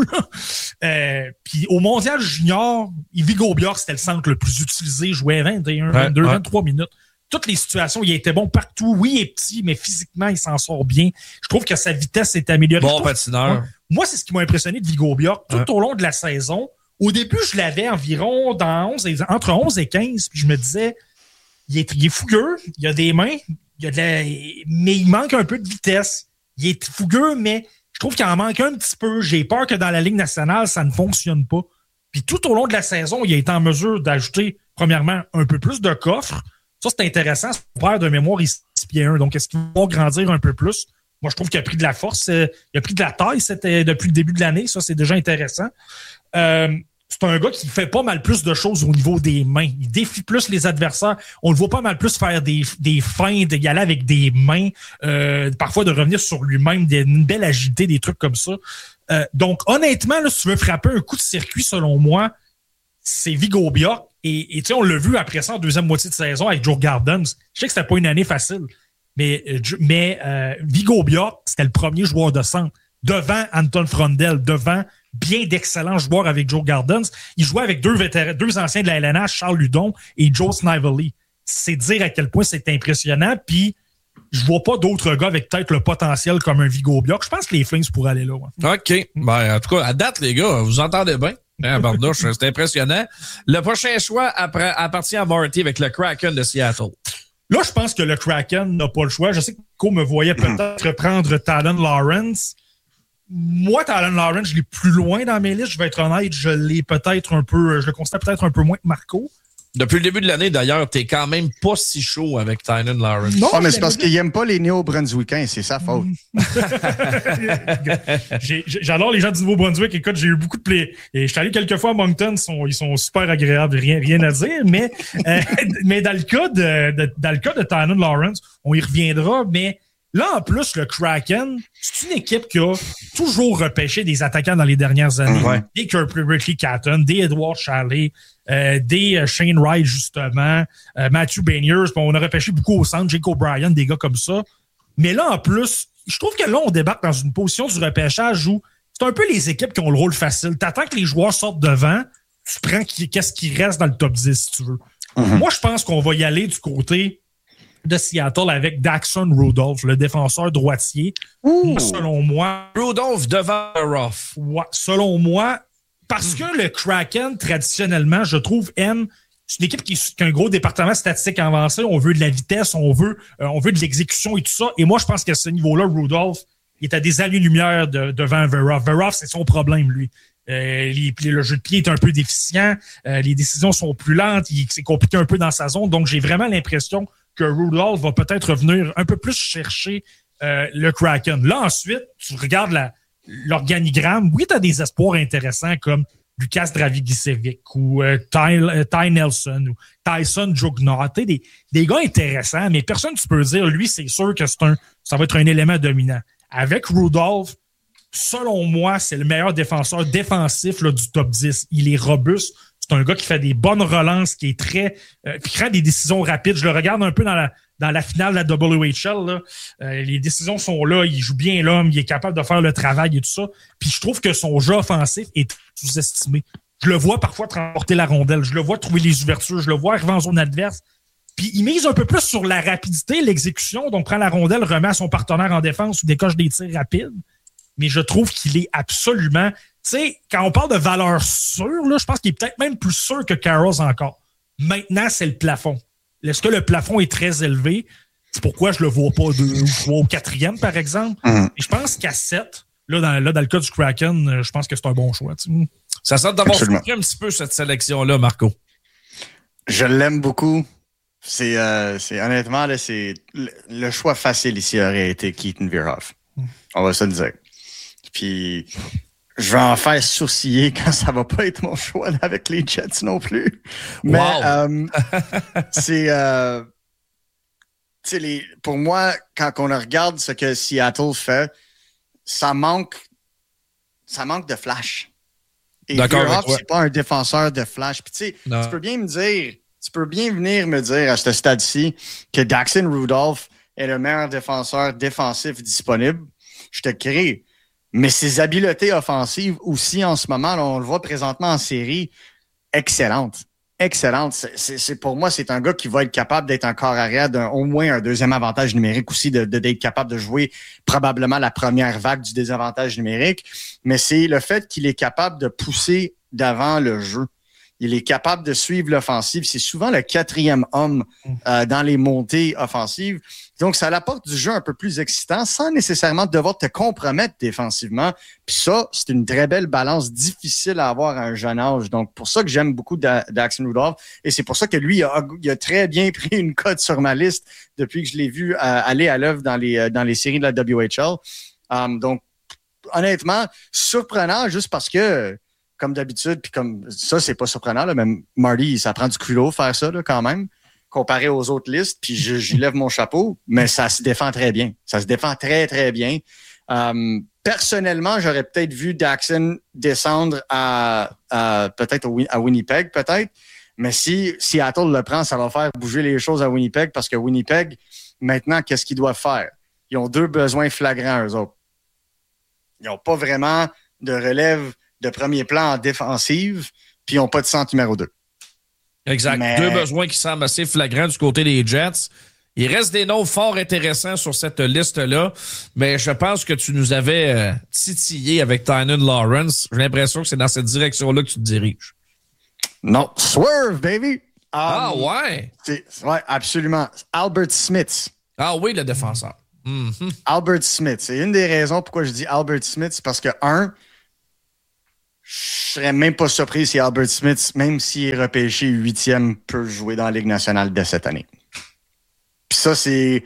Puis au Mondial Junior, Viggo Bjork, c'était le centre le plus utilisé. Jouait 21, 22, 23 minutes. Toutes les situations, il était bon partout. Oui, il est petit, mais physiquement, il s'en sort bien. Je trouve que sa vitesse s'est améliorée. Bon patineur. Moi, c'est ce qui m'a impressionné de Viggo Bjork tout au long de la saison. Au début, je l'avais environ entre 11 et 15. Puis je me disais, il est fougueux, il a des mains, mais il manque un peu de vitesse. Il est fougueux, mais je trouve qu'il en manque un petit peu. J'ai peur que dans la Ligue nationale, ça ne fonctionne pas. Puis tout au long de la saison, il a été en mesure d'ajouter, premièrement, un peu plus de coffre. Ça, c'est intéressant. Son père de mémoire, il est 6 pieds 1. Donc, est-ce qu'il va grandir un peu plus? Moi, je trouve qu'il a pris de la force. Il a pris de la taille depuis le début de l'année. Ça, c'est déjà intéressant. C'est un gars qui fait pas mal plus de choses au niveau des mains. Il défie plus les adversaires. On le voit pas mal plus faire des feintes, d'y aller avec des mains, parfois de revenir sur lui-même, une belle agilité, des trucs comme ça. Donc, honnêtement, là, si tu veux frapper un coup de circuit, selon moi, c'est Viggo Bjork. Et tu sais, on l'a vu après ça en deuxième moitié de saison avec Joe Gardens. Je sais que c'était pas une année facile, mais Viggo Bjork, c'était le premier joueur de centre devant Anton Frondel, devant bien d'excellents joueurs avec Joe Gardens. Il jouait avec deux anciens de la LNH, Charles Ludon et Joe Snively. C'est dire à quel point c'est impressionnant. Puis, je vois pas d'autres gars avec peut-être le potentiel comme un Viggo Bjork. Je pense que les Flames pourraient aller là. Ouais. OK. Ben, en tout cas, à date, les gars, vous entendez bien. C'est impressionnant. Le prochain choix appartient à Marty avec le Kraken de Seattle. Là, je pense que le Kraken n'a pas le choix. Je sais que Nico me voyait peut-être prendre Talon Lawrence. Moi, Talon Lawrence, je l'ai plus loin dans mes listes. Je vais être honnête, je le considère peut-être un peu moins que Marco. Depuis le début de l'année, d'ailleurs, t'es quand même pas si chaud avec Tynan Lawrence. Non, mais c'est parce qu'il aime pas les Néo-Brunswickiens, c'est sa faute. J'adore les gens du Nouveau-Brunswick. Écoute, j'ai eu beaucoup de plaisir. Et je suis allé quelques fois à Moncton, ils sont super agréables, rien à dire. Mais dans le cas de Tynan Lawrence, on y reviendra, mais là, en plus, le Kraken, c'est une équipe qui a toujours repêché des attaquants dans les dernières années. Ouais. Des Ricky Catton, des Edward Chalet, des Shane Wright, justement, Matthew Beniers. Bon, on a repêché beaucoup au centre, Jake O'Brien, des gars comme ça. Mais là, en plus, je trouve que là, on débarque dans une position du repêchage où c'est un peu les équipes qui ont le rôle facile. T'attends que les joueurs sortent devant, tu prends qu'est-ce qui reste dans le top 10, si tu veux. Moi, je pense qu'on va y aller du côté de Seattle avec Daxon Rudolph, le défenseur droitier. Selon moi... Rudolph devant Ruff. Ouais, selon moi, parce que le Kraken, traditionnellement, je trouve, c'est une équipe qui a un gros département statistique avancé. On veut de la vitesse, on veut de l'exécution et tout ça. Et moi, je pense qu'à ce niveau-là, Rudolph est à des années-lumière devant Veroff. Veroff, c'est son problème, lui. Le jeu de pied est un peu déficient. Les décisions sont plus lentes. C'est compliqué un peu dans sa zone. Donc, j'ai vraiment l'impression que Rudolph va peut-être venir un peu plus chercher le Kraken. Là, ensuite, tu regardes l'organigramme. Oui, tu as des espoirs intéressants comme Lukas Dragicevic ou Ty Nelson ou Tyson Jugnaut. Des gars intéressants, mais personne tu peux dire, lui, c'est sûr que ça va être un élément dominant. Avec Rudolph, selon moi, c'est le meilleur défenseur défensif là, du top 10. Il est robuste. C'est un gars qui fait des bonnes relances, qui est très... qui prend des décisions rapides. Je le regarde un peu dans la finale de la WHL. Là. Les décisions sont là. Il joue bien l'homme. Il est capable de faire le travail et tout ça. Puis je trouve que son jeu offensif est sous-estimé. Je le vois parfois transporter la rondelle. Je le vois trouver les ouvertures. Je le vois arriver en zone adverse. Puis il mise un peu plus sur la rapidité, l'exécution. Donc prend la rondelle, remet à son partenaire en défense ou décoche des tirs rapides. Mais je trouve qu'il est absolument... Tu sais, quand on parle de valeur sûre, là, je pense qu'il est peut-être même plus sûr que Carols encore. Maintenant, c'est le plafond. Est-ce que le plafond est très élevé? C'est pourquoi je le vois pas au 4e, par exemple. Et je pense qu'à 7, là, dans le cas du Kraken, je pense que c'est un bon choix. T'sais. Ça semble d'avoir surpris un petit peu cette sélection-là, Marco. Je l'aime beaucoup. C'est honnêtement, là, c'est le choix facile ici aurait été Keaton Verhoff. On va se le dire. Puis... je vais en faire sourciller quand ça va pas être mon choix avec les Jets non plus. Mais pour moi, quand on regarde ce que Seattle fait, ça manque de flash. Et Verhoff, c'est pas un défenseur de flash. Puis tu sais, tu peux bien venir me dire à ce stade-ci que Daxon Rudolph est le meilleur défenseur défensif disponible. Je te crée. Mais ses habiletés offensives aussi en ce moment, là, on le voit présentement en série, excellente. C'est pour moi, c'est un gars qui va être capable d'être un corps arrière au moins un deuxième avantage numérique aussi, d'être capable de jouer probablement la première vague du désavantage numérique. Mais c'est le fait qu'il est capable de pousser d'avant le jeu. Il est capable de suivre l'offensive. C'est souvent le 4e homme dans les montées offensives. Donc, ça apporte du jeu un peu plus excitant sans nécessairement devoir te compromettre défensivement. Puis ça, c'est une très belle balance difficile à avoir à un jeune âge. Donc, pour ça que j'aime beaucoup Daxon Rudolph. Et c'est pour ça que lui, il a très bien pris une cote sur ma liste depuis que je l'ai vu aller à l'œuvre dans les séries de la WHL. Donc, honnêtement, surprenant juste parce que comme d'habitude, puis comme ça, c'est pas surprenant, là, même Marty, ça prend du culot faire ça là, quand même, comparé aux autres listes, puis j'y lève mon chapeau, mais ça se défend très bien. Ça se défend très, très bien. Personnellement, j'aurais peut-être vu Daxon descendre peut-être à Winnipeg, peut-être, mais si Seattle le prend, ça va faire bouger les choses à Winnipeg, parce que Winnipeg, maintenant, qu'est-ce qu'ils doivent faire? Ils ont 2 besoins flagrants, eux autres. Ils n'ont pas vraiment de relève de premier plan en défensive, puis ils n'ont pas de centre numéro 2. Exact. Mais... 2 besoins qui semblent assez flagrants du côté des Jets. Il reste des noms fort intéressants sur cette liste-là, mais je pense que tu nous avais titillé avec Tynan Lawrence. J'ai l'impression que c'est dans cette direction-là que tu te diriges. Non. Swerve, baby! Ouais? Oui, absolument. Albert Smith. Ah oui, le défenseur. Mm-hmm. Albert Smith. C'est une des raisons pourquoi je dis Albert Smith, c'est parce que, je serais même pas surpris si Albert Smith, même s'il est repêché 8e, peut jouer dans la Ligue nationale de cette année. Puis ça, c'est...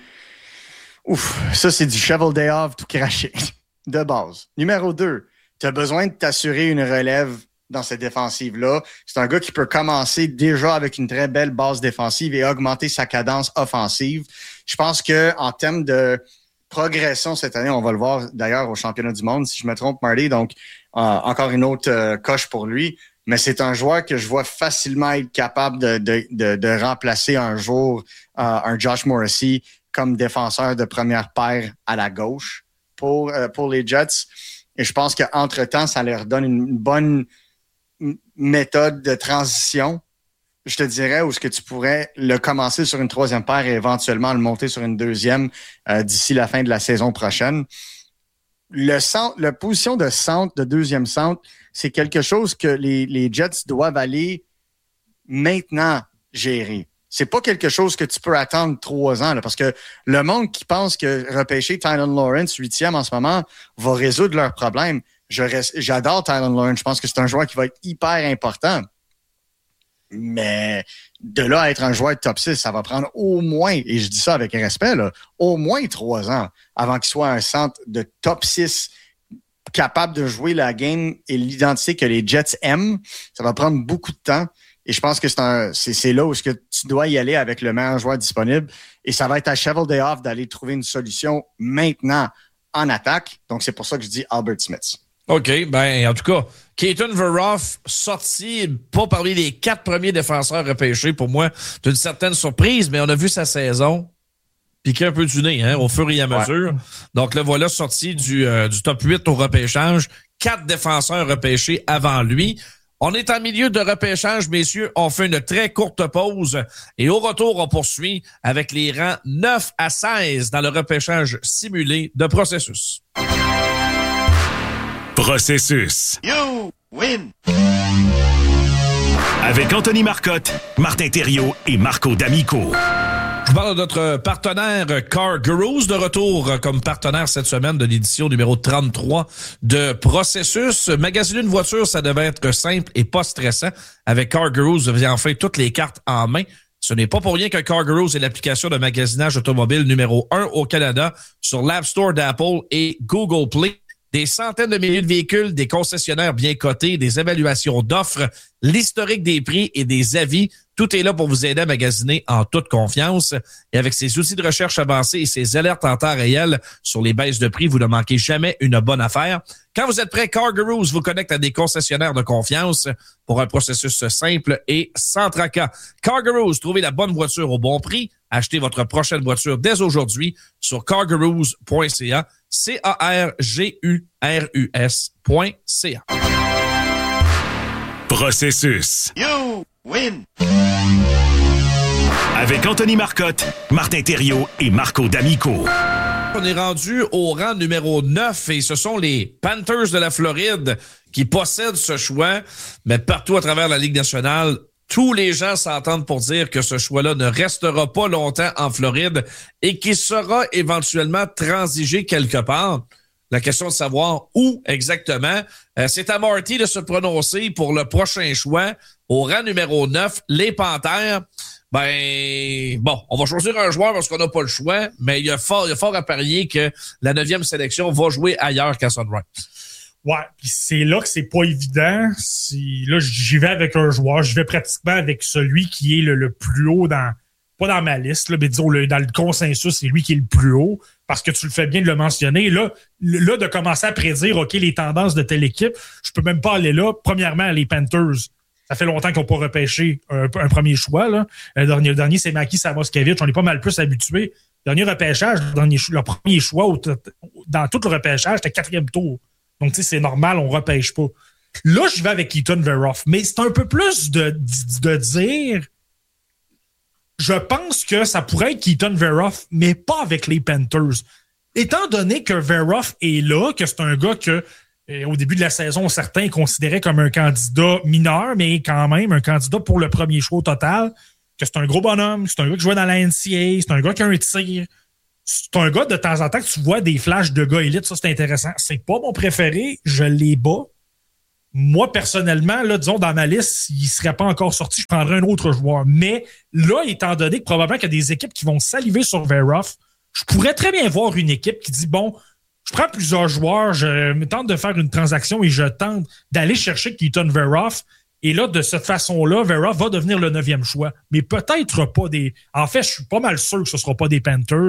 ça, c'est du shovel day off tout craché, de base. Numéro 2, tu as besoin de t'assurer une relève dans cette défensive-là. C'est un gars qui peut commencer déjà avec une très belle base défensive et augmenter sa cadence offensive. Je pense qu'en termes de progression cette année, on va le voir d'ailleurs au championnat du monde, si je me trompe, Marty. Donc, encore une autre coche pour lui. Mais c'est un joueur que je vois facilement être capable de remplacer un jour un Josh Morrissey comme défenseur de première paire à la gauche pour les Jets. Et je pense qu'entre-temps, ça leur donne une bonne méthode de transition, je te dirais, où est-ce que tu pourrais le commencer sur une 3e paire et éventuellement le monter sur une 2e d'ici la fin de la saison prochaine. La position de centre, de 2e centre, c'est quelque chose que les Jets doivent aller maintenant gérer. C'est pas quelque chose que tu peux attendre 3 ans, là, parce que le monde qui pense que repêcher Tylan Lawrence 8e en ce moment va résoudre leurs problèmes. J'adore Tylan Lawrence. Je pense que c'est un joueur qui va être hyper important. Mais de là à être un joueur de top 6, ça va prendre au moins, et je dis ça avec respect, là, au moins 3 ans avant qu'il soit un centre de top 6 capable de jouer la game et l'identité que les Jets aiment. Ça va prendre beaucoup de temps. Et je pense que c'est là où est-ce que tu dois y aller avec le meilleur joueur disponible. Et ça va être à shovel day off d'aller trouver une solution maintenant en attaque. Donc, c'est pour ça que je dis Albert Smith. OK. Ben, en tout cas, Keaton Verhoff, sorti pas parmi les 4 premiers défenseurs repêchés, pour moi, c'est une certaine surprise, mais on a vu sa saison piquer un peu du nez, au fur et à mesure. Ouais. Donc, le voilà sorti du top 8 au repêchage. 4 défenseurs repêchés avant lui. On est en milieu de repêchage, messieurs. On fait une très courte pause et au retour, on poursuit avec les rangs 9 à 16 dans le repêchage simulé de Processus. Processus. You win. Avec Anthony Marcotte, Martin Thériault et Marco D'Amico. Je parle de notre partenaire Car Gurus, de retour comme partenaire cette semaine de l'édition numéro 33 de Processus. Magasiner une voiture, ça devait être simple et pas stressant. Avec Car Gurus, vous avez enfin toutes les cartes en main. Ce n'est pas pour rien que Car Gurus est l'application de magasinage automobile numéro 1 au Canada sur l'App Store d'Apple et Google Play. Des centaines de milliers de véhicules, des concessionnaires bien cotés, des évaluations d'offres, l'historique des prix et des avis. Tout est là pour vous aider à magasiner en toute confiance. Et avec ses outils de recherche avancés et ses alertes en temps réel sur les baisses de prix, vous ne manquez jamais une bonne affaire. Quand vous êtes prêt, Car Gurus vous connecte à des concessionnaires de confiance pour un processus simple et sans tracas. Car Gurus, trouvez la bonne voiture au bon prix. Achetez votre prochaine voiture dès aujourd'hui sur cargurus.ca. cargurus.ca. Processus. You win. Avec Anthony Marcotte, Martin Thériault et Marco D'Amico. On est rendu au rang numéro 9 et ce sont les Panthers de la Floride qui possèdent ce choix. Mais partout à travers la Ligue nationale, tous les gens s'entendent pour dire que ce choix-là ne restera pas longtemps en Floride et qu'il sera éventuellement transigé quelque part. La question de savoir où exactement. C'est à Marty de se prononcer pour le prochain choix. Au rang numéro 9, les Panthers. On va choisir un joueur parce qu'on n'a pas le choix, mais il y a fort à parier que la 9e sélection va jouer ailleurs qu'à Sunrise. Ouais, puis c'est là que c'est pas évident. Là, j'y vais avec un joueur. Je vais pratiquement avec celui qui est le plus haut pas dans ma liste, là, mais disons dans le consensus, c'est lui qui est le plus haut, parce que tu le fais bien de le mentionner. Là, de commencer à prédire, OK, les tendances de telle équipe, je peux même pas aller là. Premièrement, les Panthers, ça fait longtemps qu'ils n'ont pas repêché un premier choix. Là. Le dernier, c'est Maki Savoskevich. On est pas mal plus habitués. Dernier repêchage, le premier choix dans tout le repêchage, c'était 4e tour. Donc, tu sais, c'est normal, on repêche pas. Là, je vais avec Keaton Verhoff, mais c'est un peu plus de dire... Je pense que ça pourrait être Keaton Verhoff, mais pas avec les Panthers. Étant donné que Verhoff est là, que c'est un gars que, au début de la saison, certains considéraient comme un candidat mineur, mais quand même un candidat pour le premier choix au total, que c'est un gros bonhomme, c'est un gars qui jouait dans la NCAA, c'est un gars qui a un tir. C'est un gars, de temps en temps, que tu vois des flashs de gars élites, ça, c'est intéressant. C'est pas mon préféré, je l'ai bas. Moi, personnellement, là, disons, dans ma liste, il serait pas encore sorti, je prendrais un autre joueur. Mais là, étant donné que probablement qu'il y a des équipes qui vont saliver sur Veroff, je pourrais très bien voir une équipe qui dit, bon, je prends plusieurs joueurs, je me tente de faire une transaction et je tente d'aller chercher Keaton Veroff. Et là, de cette façon-là, Veroff va devenir le 9e choix. Mais peut-être pas des... En fait, je suis pas mal sûr que ce ne sera pas des Panthers.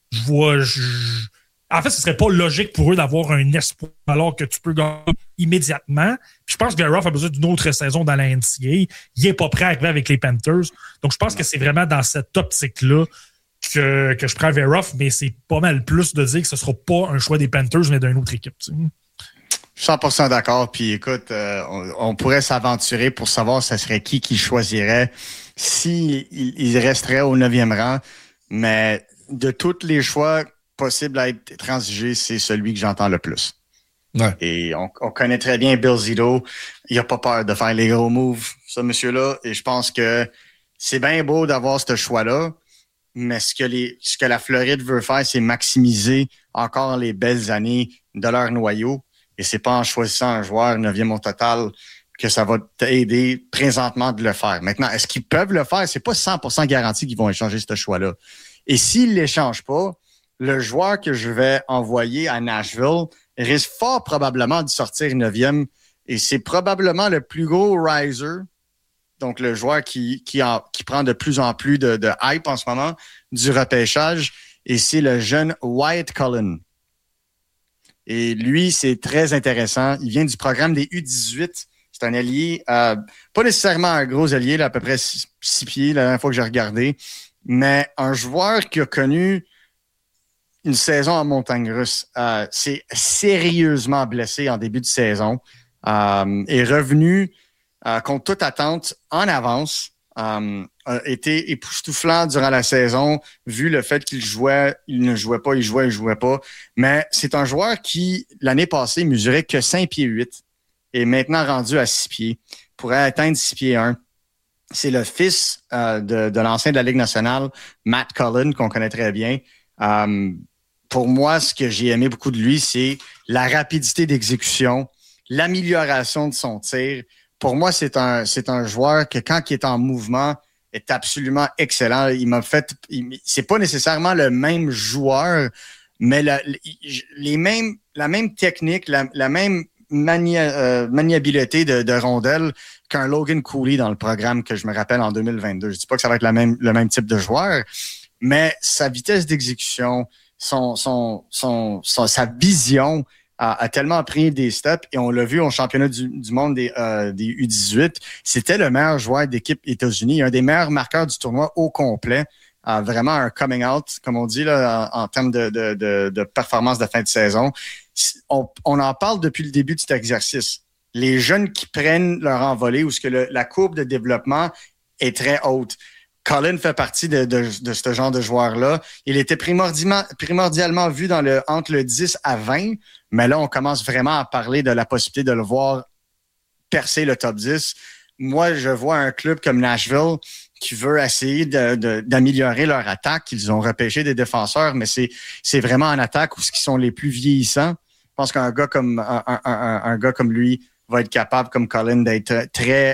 En fait, ce serait pas logique pour eux d'avoir un espoir alors que tu peux gagner immédiatement. Puis je pense que Veroff a besoin d'une autre saison dans la NCAA. Il est pas prêt à arriver avec les Panthers. Donc, je pense que c'est vraiment dans cette optique-là que je prends Veroff, mais c'est pas mal plus de dire que ce sera pas un choix des Panthers, mais d'une autre équipe. Tu sais. 100% d'accord. Puis écoute, on pourrait s'aventurer pour savoir ce serait qui choisirait s'il resterait au 9e rang. Mais de tous les choix possibles à être transigés, c'est celui que j'entends le plus. Ouais. Et on connaît très bien Bill Zito. Il n'a pas peur de faire les gros moves, ce monsieur-là. Et je pense que c'est bien beau d'avoir ce choix-là. Mais ce que la Floride veut faire, c'est maximiser encore les belles années de leur noyau. Et c'est pas en choisissant un joueur 9e au total que ça va t'aider présentement de le faire. Maintenant, est-ce qu'ils peuvent le faire? C'est pas 100% garanti qu'ils vont échanger ce choix-là. Et s'ils ne l'échangent pas, le joueur que je vais envoyer à Nashville risque fort probablement de sortir 9e. Et c'est probablement le plus gros riser. Donc, le joueur qui prend de plus en plus de hype en ce moment du repêchage. Et c'est le jeune Wyatt Cullen. Et lui, c'est très intéressant. Il vient du programme des U18. C'est un ailier, pas nécessairement un gros ailier, là, à peu près 6 pieds la dernière fois que j'ai regardé, mais un joueur qui a connu une saison en montagne russe. C'est sérieusement blessé en début de saison. Est revenu contre toute attente en avance. A été époustouflant durant la saison, vu le fait qu'il jouait, il ne jouait pas, il jouait pas. Mais c'est un joueur qui, l'année passée, mesurait que 5 pieds 8 et maintenant rendu à 6 pieds. Pourrait atteindre 6 pieds 1. C'est le fils de l'ancien de la Ligue nationale, Matt Cullen, qu'on connaît très bien. Pour moi, ce que j'ai aimé beaucoup de lui, c'est la rapidité d'exécution, l'amélioration de son tir. Pour moi, c'est un joueur que quand il est en mouvement, est absolument excellent. C'est pas nécessairement le même joueur, mais la même technique, la même maniabilité de rondelle qu'un Logan Cooley dans le programme que je me rappelle en 2022. Je dis pas que ça va être le même type de joueur, mais sa vitesse d'exécution, sa vision a tellement pris des steps et on l'a vu au championnat du monde des U18. C'était le meilleur joueur d'équipe États-Unis, un des meilleurs marqueurs du tournoi au complet. Vraiment un coming out, comme on dit là, en termes de performance de fin de saison. On en parle depuis le début de cet exercice. Les jeunes qui prennent leur envolée ou ce que la courbe de développement est très haute. Cullen fait partie de ce genre de joueur-là. Il était primordialement vu entre le 10 à 20, mais là, on commence vraiment à parler de la possibilité de le voir percer le top 10. Moi, je vois un club comme Nashville qui veut essayer d'améliorer leur attaque. Ils ont repêché des défenseurs, mais c'est vraiment en attaque où ils sont les plus vieillissants. Je pense qu'un gars comme un gars comme lui va être capable, comme Cullen, d'être très...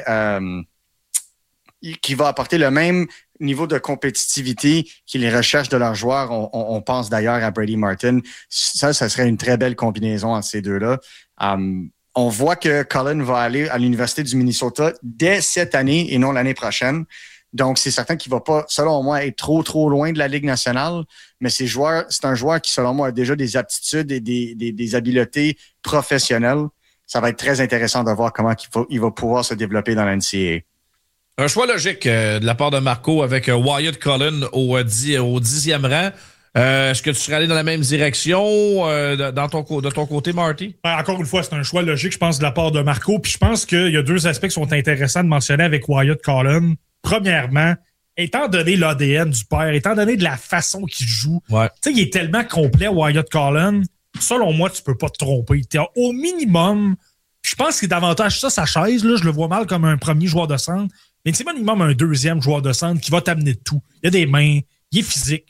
qui va apporter le même niveau de compétitivité qu'ils recherchent de leurs joueurs. On pense d'ailleurs à Brady Martin. Ça serait une très belle combinaison entre ces deux-là. On voit que Cullen va aller à l'Université du Minnesota dès cette année et non l'année prochaine. Donc, c'est certain qu'il ne va pas, selon moi, être trop loin de la Ligue nationale. Mais c'est un joueur qui, selon moi, a déjà des aptitudes et des habiletés professionnelles. Ça va être très intéressant de voir comment il va pouvoir se développer dans la NCAA. Un choix logique de la part de Marco avec Wyatt Cullen au 10e rang. Est-ce que tu serais allé dans la même direction de ton côté, Marty? Encore une fois, c'est un choix logique, je pense, de la part de Marco. Puis je pense qu'il y a deux aspects qui sont intéressants de mentionner avec Wyatt Cullen. Premièrement, étant donné l'ADN du père, étant donné de la façon qu'il joue, tu sais, il est tellement complet, Wyatt Cullen. Selon moi, tu peux pas te tromper. T'es au minimum, je pense qu'il est davantage ça, sa chaise. Là, je le vois mal comme un premier joueur de centre. mais c'est minimum un deuxième joueur de centre qui va t'amener de tout. Il a des mains, il est physique,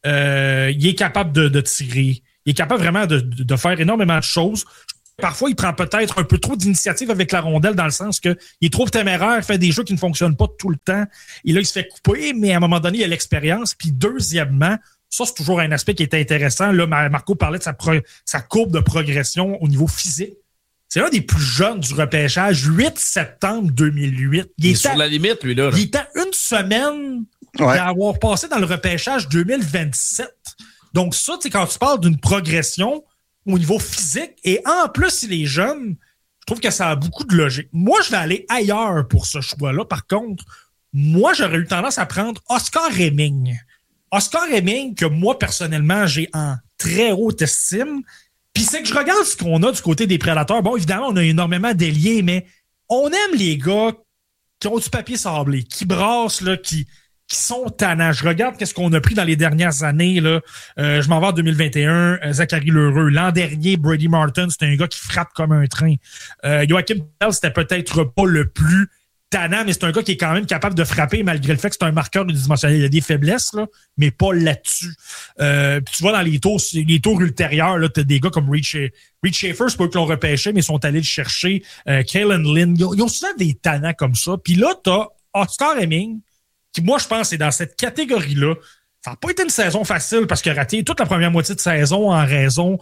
il est capable de tirer, il est capable vraiment de faire énormément de choses. Parfois, il prend peut-être un peu trop d'initiative avec la rondelle dans le sens qu'il est trop téméraire, il fait des jeux qui ne fonctionnent pas tout le temps. Et là, il se fait couper, mais à un moment donné, il a l'expérience. Puis deuxièmement, ça, c'est toujours un aspect qui est intéressant. Là, Marco parlait de sa courbe de progression au niveau physique. C'est l'un des plus jeunes du repêchage, 8 septembre 2008. Il est sur la limite, lui, là. Il était une semaine d'avoir passé dans le repêchage 2027. Donc ça, tu sais, quand tu parles d'une progression au niveau physique, et en plus, il est jeune, je trouve que ça a beaucoup de logique. Moi, je vais aller ailleurs pour ce choix-là. Par contre, moi, j'aurais eu tendance à prendre Oscar Hemming. Oscar Hemming, que moi, personnellement, j'ai en très haute estime. Puis c'est que je regarde ce qu'on a du côté des Prédateurs. Bon, évidemment, on a énormément d'ailiers, mais on aime les gars qui ont du papier sablé, qui brassent, là, qui sont tannants. Je regarde qu'est-ce qu'on a pris dans les dernières années. Là. Je m'en vais en 2021. Zachary Lheureux. L'an dernier, Brady Martin, c'était un gars qui frappe comme un train. Joachim Bell, c'était peut-être pas le plus tannant, mais c'est un gars qui est quand même capable de frapper malgré le fait que c'est un marqueur unidimensionnel. Il y a des faiblesses, là, mais pas là-dessus. Puis tu vois, dans les tours ultérieurs, là, t'as des gars comme Reed Schaefer, c'est pas eux qui l'ont repêché, mais ils sont allés le chercher. Kalen Lynn. Ils ont souvent des tannants comme ça. Puis là, t'as Oscar Hemming, qui, moi, je pense, est dans cette catégorie-là. Ça n'a pas été une saison facile parce qu'il a raté toute la première moitié de saison en raison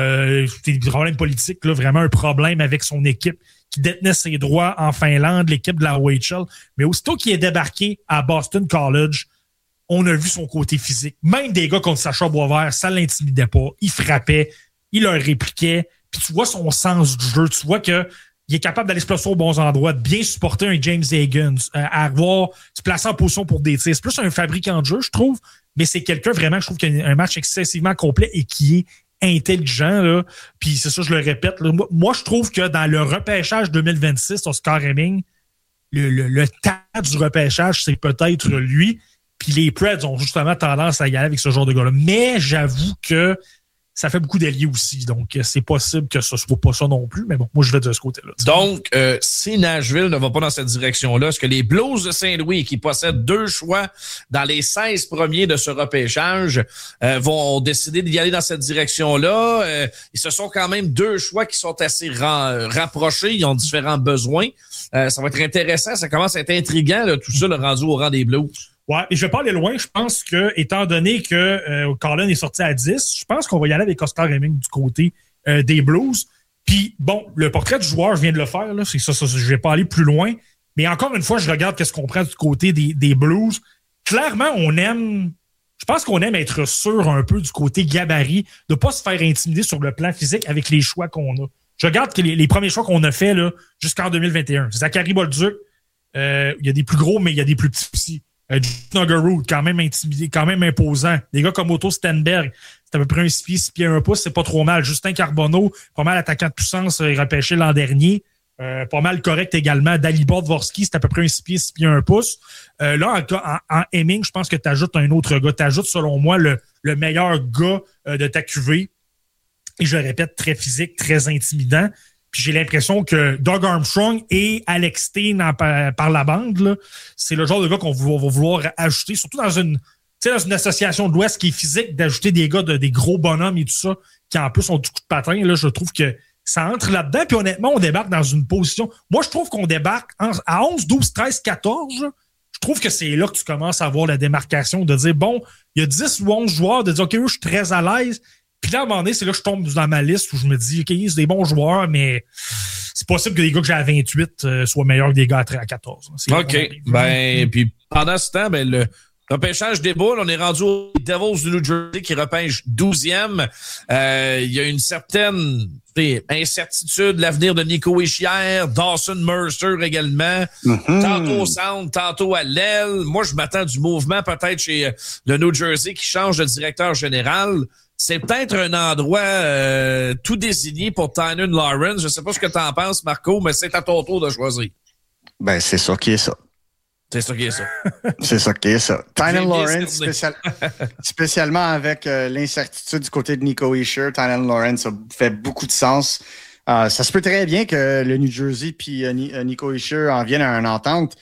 des problèmes politiques, là, vraiment un problème avec son équipe qui détenait ses droits en Finlande, l'équipe de la OHL. Mais aussitôt qu'il est débarqué à Boston College, on a vu son côté physique. Même des gars contre Sacha Boisvert, ça l'intimidait pas. Il frappait, il leur répliquait. Puis tu vois son sens du jeu. Tu vois que il est capable d'aller se placer aux bons endroits, de bien supporter un James Higgins, à avoir se placer en position pour des tirs. C'est plus un fabricant de jeu, je trouve, mais c'est quelqu'un vraiment, je trouve, qui a un match excessivement complet et qui est intelligent. Là. Puis c'est ça, je le répète. Là. Moi, je trouve que dans le repêchage 2026, Oscar Hemming, le temps du repêchage, c'est peut-être lui. Puis les Preds ont justement tendance à y aller avec ce genre de gars-là. Mais j'avoue que ça fait beaucoup d'alliés aussi. Donc, c'est possible que ce soit pas ça non plus. Mais bon, moi, je vais de ce côté-là. Donc, si Nashville ne va pas dans cette direction-là, est-ce que les Blues de Saint-Louis, qui possèdent 2 choix dans les 16 premiers de ce repêchage, vont décider d'y aller dans cette direction-là? Ils se sont quand même 2 choix qui sont assez rapprochés. Ils ont différents besoins. Ça va être intéressant. Ça commence à être intriguant, là, tout ça, le rendu au rang des Blues. Ouais, et je vais pas aller loin. Je pense que, étant donné que Colin est sorti à 10, je pense qu'on va y aller avec Oscar Hemming du côté des Blues. Puis, bon, le portrait du joueur, je viens de le faire, là. C'est ça, je vais pas aller plus loin. Mais encore une fois, je regarde qu'est-ce qu'on prend du côté des Blues. Clairement, je pense qu'on aime être sûr un peu du côté gabarit, de pas se faire intimider sur le plan physique avec les choix qu'on a. Je regarde que les premiers choix qu'on a fait, là, jusqu'en 2021. C'est Zachary Bolduc. Il y a des plus gros, mais il y a des plus petits aussi. Nuggerud, quand même intimidé, quand même imposant. Des gars comme Otto Stenberg, c'est à peu près 6 pieds 1 pouce, c'est pas trop mal. Justin Carbonneau, pas mal attaquant de puissance, repêché l'an dernier. Pas mal correct également. Dalibor Dvorsky, c'est à peu près 6 pieds 1 pouce. Là, en Hemming, je pense que tu ajoutes un autre gars. Tu ajoutes, selon moi, le meilleur gars de ta QV. Et je le répète, très physique, très intimidant. Puis j'ai l'impression que Doug Armstrong et Alex Steen par la bande, là, c'est le genre de gars qu'on va vouloir ajouter, surtout dans une association de l'Ouest qui est physique, d'ajouter des gars des gros bonhommes et tout ça, qui en plus ont du coup de patin. Là, je trouve que ça entre là-dedans. Puis honnêtement, on débarque dans une position... Moi, je trouve qu'on débarque à 11, 12, 13, 14. Je trouve que c'est là que tu commences à avoir la démarcation de dire, bon, il y a 10 ou 11 joueurs, de dire, OK, je suis très à l'aise. Puis là, à un moment donné, c'est là que je tombe dans ma liste où je me dis, OK, c'est des bons joueurs, mais c'est possible que des gars que j'ai à 28 soient meilleurs que des gars à 14. OK. Puis pendant ce temps, le repêchage déboule. On est rendu aux Devils du New Jersey qui repêchent 12e. Il y a une certaine incertitude, l'avenir de Nico Hischier, Dawson Mercer également. Tantôt au centre, tantôt à l'aile. Moi, je m'attends du mouvement peut-être chez le New Jersey qui change de directeur général. C'est peut-être un endroit tout désigné pour Tynan Lawrence. Je ne sais pas ce que tu en penses, Marco, mais c'est à ton tour de choisir. Ben, c'est ça qui est ça. C'est ça qui est ça. C'est ça qui est ça. Tynan Lawrence, spécialement avec l'incertitude du côté de Nico Hischier, Tynan Lawrence a fait beaucoup de sens. Ça se peut très bien que le New Jersey puis Nico Hischier en viennent à une entente.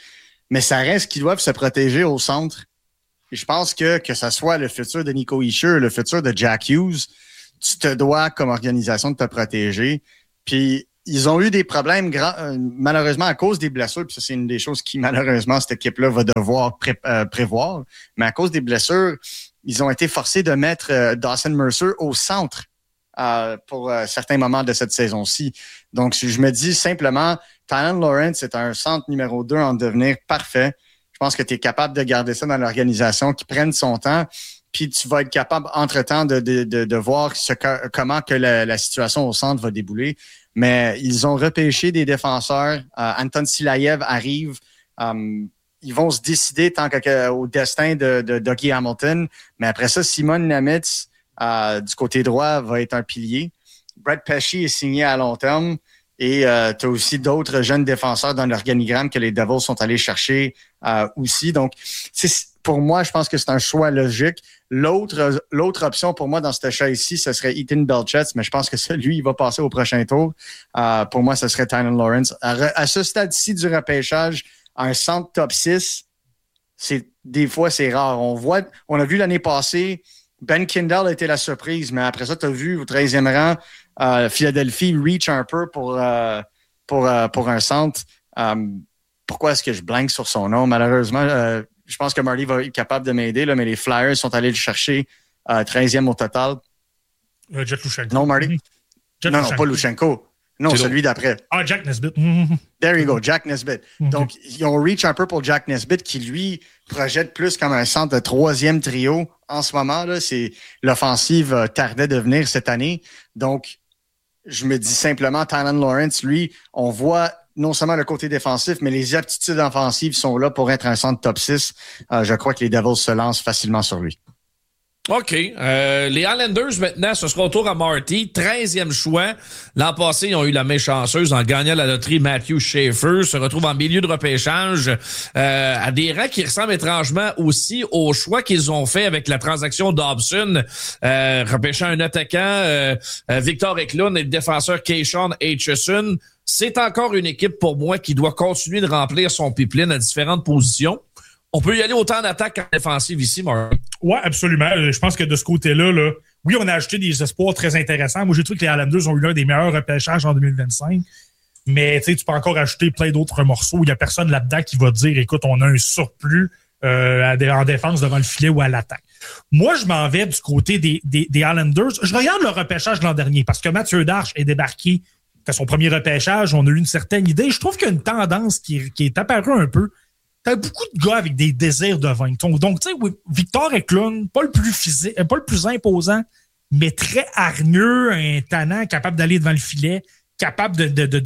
mais ça reste qu'ils doivent se protéger au centre. Et je pense que ce soit le futur de Nico Hischier, le futur de Jack Hughes, tu te dois, comme organisation, de te protéger. Puis, ils ont eu des problèmes, malheureusement, à cause des blessures. Puis ça, c'est une des choses qui, malheureusement, cette équipe-là va devoir prévoir. Mais à cause des blessures, ils ont été forcés de mettre Dawson Mercer au centre pour certains moments de cette saison-ci. Donc, je me dis simplement, Tylan Lawrence est un centre numéro 2 en devenir parfait. Je pense que tu es capable de garder ça dans l'organisation, qui prenne son temps, puis tu vas être capable, entre-temps, de voir comment que la situation au centre va débouler. Mais ils ont repêché des défenseurs. Anton Silayev arrive. Ils vont se décider au destin de Dougie Hamilton. Mais après ça, Simon Nemitz, du côté droit, va être un pilier. Brett Pesce est signé à long terme. Et tu as aussi d'autres jeunes défenseurs dans l'organigramme que les Devils sont allés chercher aussi. Donc, pour moi, je pense que c'est un choix logique. L'autre option pour moi dans ce choix-ci, ce serait Ethan Belchetz, mais je pense que lui, il va passer au prochain tour. Pour moi, ce serait Tylan Lawrence. À ce stade-ci du repêchage, un centre top 6, des fois, c'est rare. On a vu l'année passée, Ben Kindle a été la surprise, mais après ça, tu as vu au 13e rang, Philadelphie reach un peu pour un centre. Pourquoi est-ce que je blanque sur son nom? Malheureusement, je pense que Marty va être capable de m'aider, là, mais les Flyers sont allés le chercher 13e au total. Jack Lushenko. Non, Marty? Non, pas Lushenko. Non, c'est celui d'après. Jack Nesbitt. There you go, Jack Nesbitt. Donc, ils ont reach un peu pour Jack Nesbitt qui, lui, projette plus comme un centre de 3e trio. En ce moment, là, l'offensive tardait de venir cette année. Donc, je me dis simplement, Tylan Lawrence, lui, on voit non seulement le côté défensif, mais les aptitudes offensives sont là pour être un centre top 6. Je crois que les Devils se lancent facilement sur lui. OK. Les Islanders, maintenant, ce sera au tour à Marty. 13e choix. L'an passé, ils ont eu la main chanceuse en gagnant la loterie. Matthew Schaefer se retrouve en milieu de repêchage à des rangs qui ressemblent étrangement aussi au choix qu'ils ont fait avec la transaction Dobson, repêchant un attaquant, Victor Eklund, et le défenseur Keyshawn Aitchison. C'est encore une équipe pour moi qui doit continuer de remplir son pipeline à différentes positions. On peut y aller autant en attaque qu'en défensive ici, Mark. Oui, absolument. Je pense que de ce côté-là, oui, on a ajouté des espoirs très intéressants. Moi, j'ai trouvé que les Islanders ont eu l'un des meilleurs repêchages en 2025. Mais tu peux encore ajouter plein d'autres morceaux. Il n'y a personne là-dedans qui va dire, écoute, on a un surplus en défense devant le filet ou à l'attaque. Moi, je m'en vais du côté des Islanders. Je regarde le repêchage de l'an dernier parce que Mathieu Darche est débarqué. C'était son premier repêchage. On a eu une certaine idée. Je trouve qu'il y a une tendance qui est apparue un peu. T'as beaucoup de gars avec des désirs de vaincre. Donc, tu sais, Victor Eklund, pas le plus physique, pas le plus imposant, mais très hargneux, un tannant, capable d'aller devant le filet, capable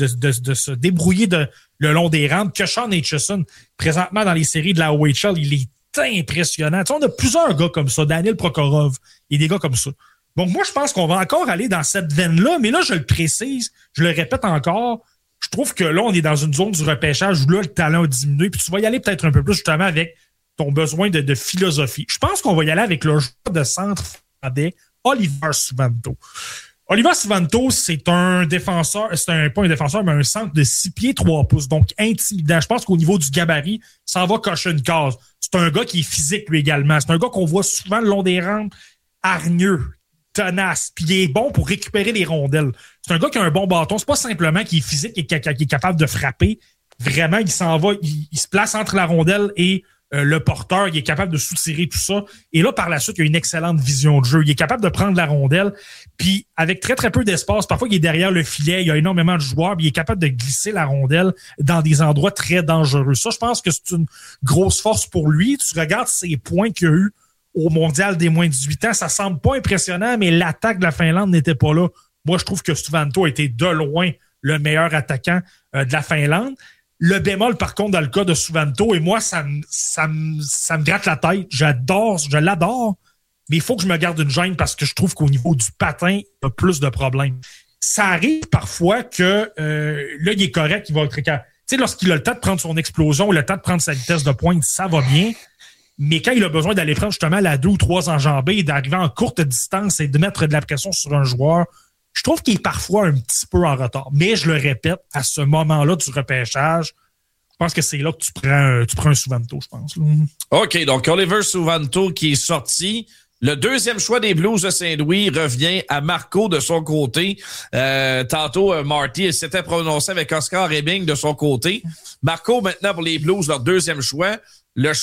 de se débrouiller le long des rampes. Keyshawn Aitchison, présentement dans les séries de la OHL, il est impressionnant. Tu sais, on a plusieurs gars comme ça. Daniel Prokhorov, il y a des gars comme ça. Donc, moi, je pense qu'on va encore aller dans cette veine-là, mais là, je le précise, je le répète encore, je trouve que là, on est dans une zone du repêchage où là, le talent a diminué. Puis tu vas y aller peut-être un peu plus justement avec ton besoin de philosophie. Je pense qu'on va y aller avec le joueur de centre finlandais, Oliver Suvanto. Oliver Suvanto, c'est un défenseur, pas un défenseur, mais un centre de 6 pieds 3 pouces. Donc, intimidant. Je pense qu'au niveau du gabarit, ça en va cocher une case. C'est un gars qui est physique, lui également. C'est un gars qu'on voit souvent le long des rampes, hargneux, tenace, puis il est bon pour récupérer les rondelles. C'est un gars qui a un bon bâton. C'est pas simplement qu'il est physique et qu'il est capable de frapper. Vraiment, il s'en va, il se place entre la rondelle et le porteur. Il est capable de soutirer tout ça. Et là, par la suite, il a une excellente vision de jeu. Il est capable de prendre la rondelle, puis avec très, très peu d'espace, parfois il est derrière le filet, il y a énormément de joueurs, puis il est capable de glisser la rondelle dans des endroits très dangereux. Ça, je pense que c'est une grosse force pour lui. Tu regardes ses points qu'il y a eu au mondial des moins de 18 ans, ça semble pas impressionnant, mais l'attaque de la Finlande n'était pas là. Moi, je trouve que Suvanto a été de loin le meilleur attaquant de la Finlande. Le bémol, par contre, dans le cas de Suvanto, et moi, ça me gratte la tête. je l'adore, mais il faut que je me garde une gêne parce que je trouve qu'au niveau du patin, il y a plus de problèmes. Ça arrive parfois que là, il est correct, il va être... Tu sais, lorsqu'il a le temps de prendre son explosion, le temps de prendre sa vitesse de pointe, ça va bien. Mais quand il a besoin d'aller prendre justement la 2 ou 3 enjambées et d'arriver en courte distance et de mettre de la pression sur un joueur, je trouve qu'il est parfois un petit peu en retard. Mais je le répète, à ce moment-là du repêchage, je pense que c'est là que tu prends un Suvanto, je pense. Là. OK, donc Oliver Suvanto qui est sorti. Le deuxième choix des Blues de Saint-Louis revient à Marco de son côté. Tantôt, Marty s'était prononcé avec Oscar Rebbing de son côté. Marco, maintenant, pour les Blues, leur deuxième choix. Le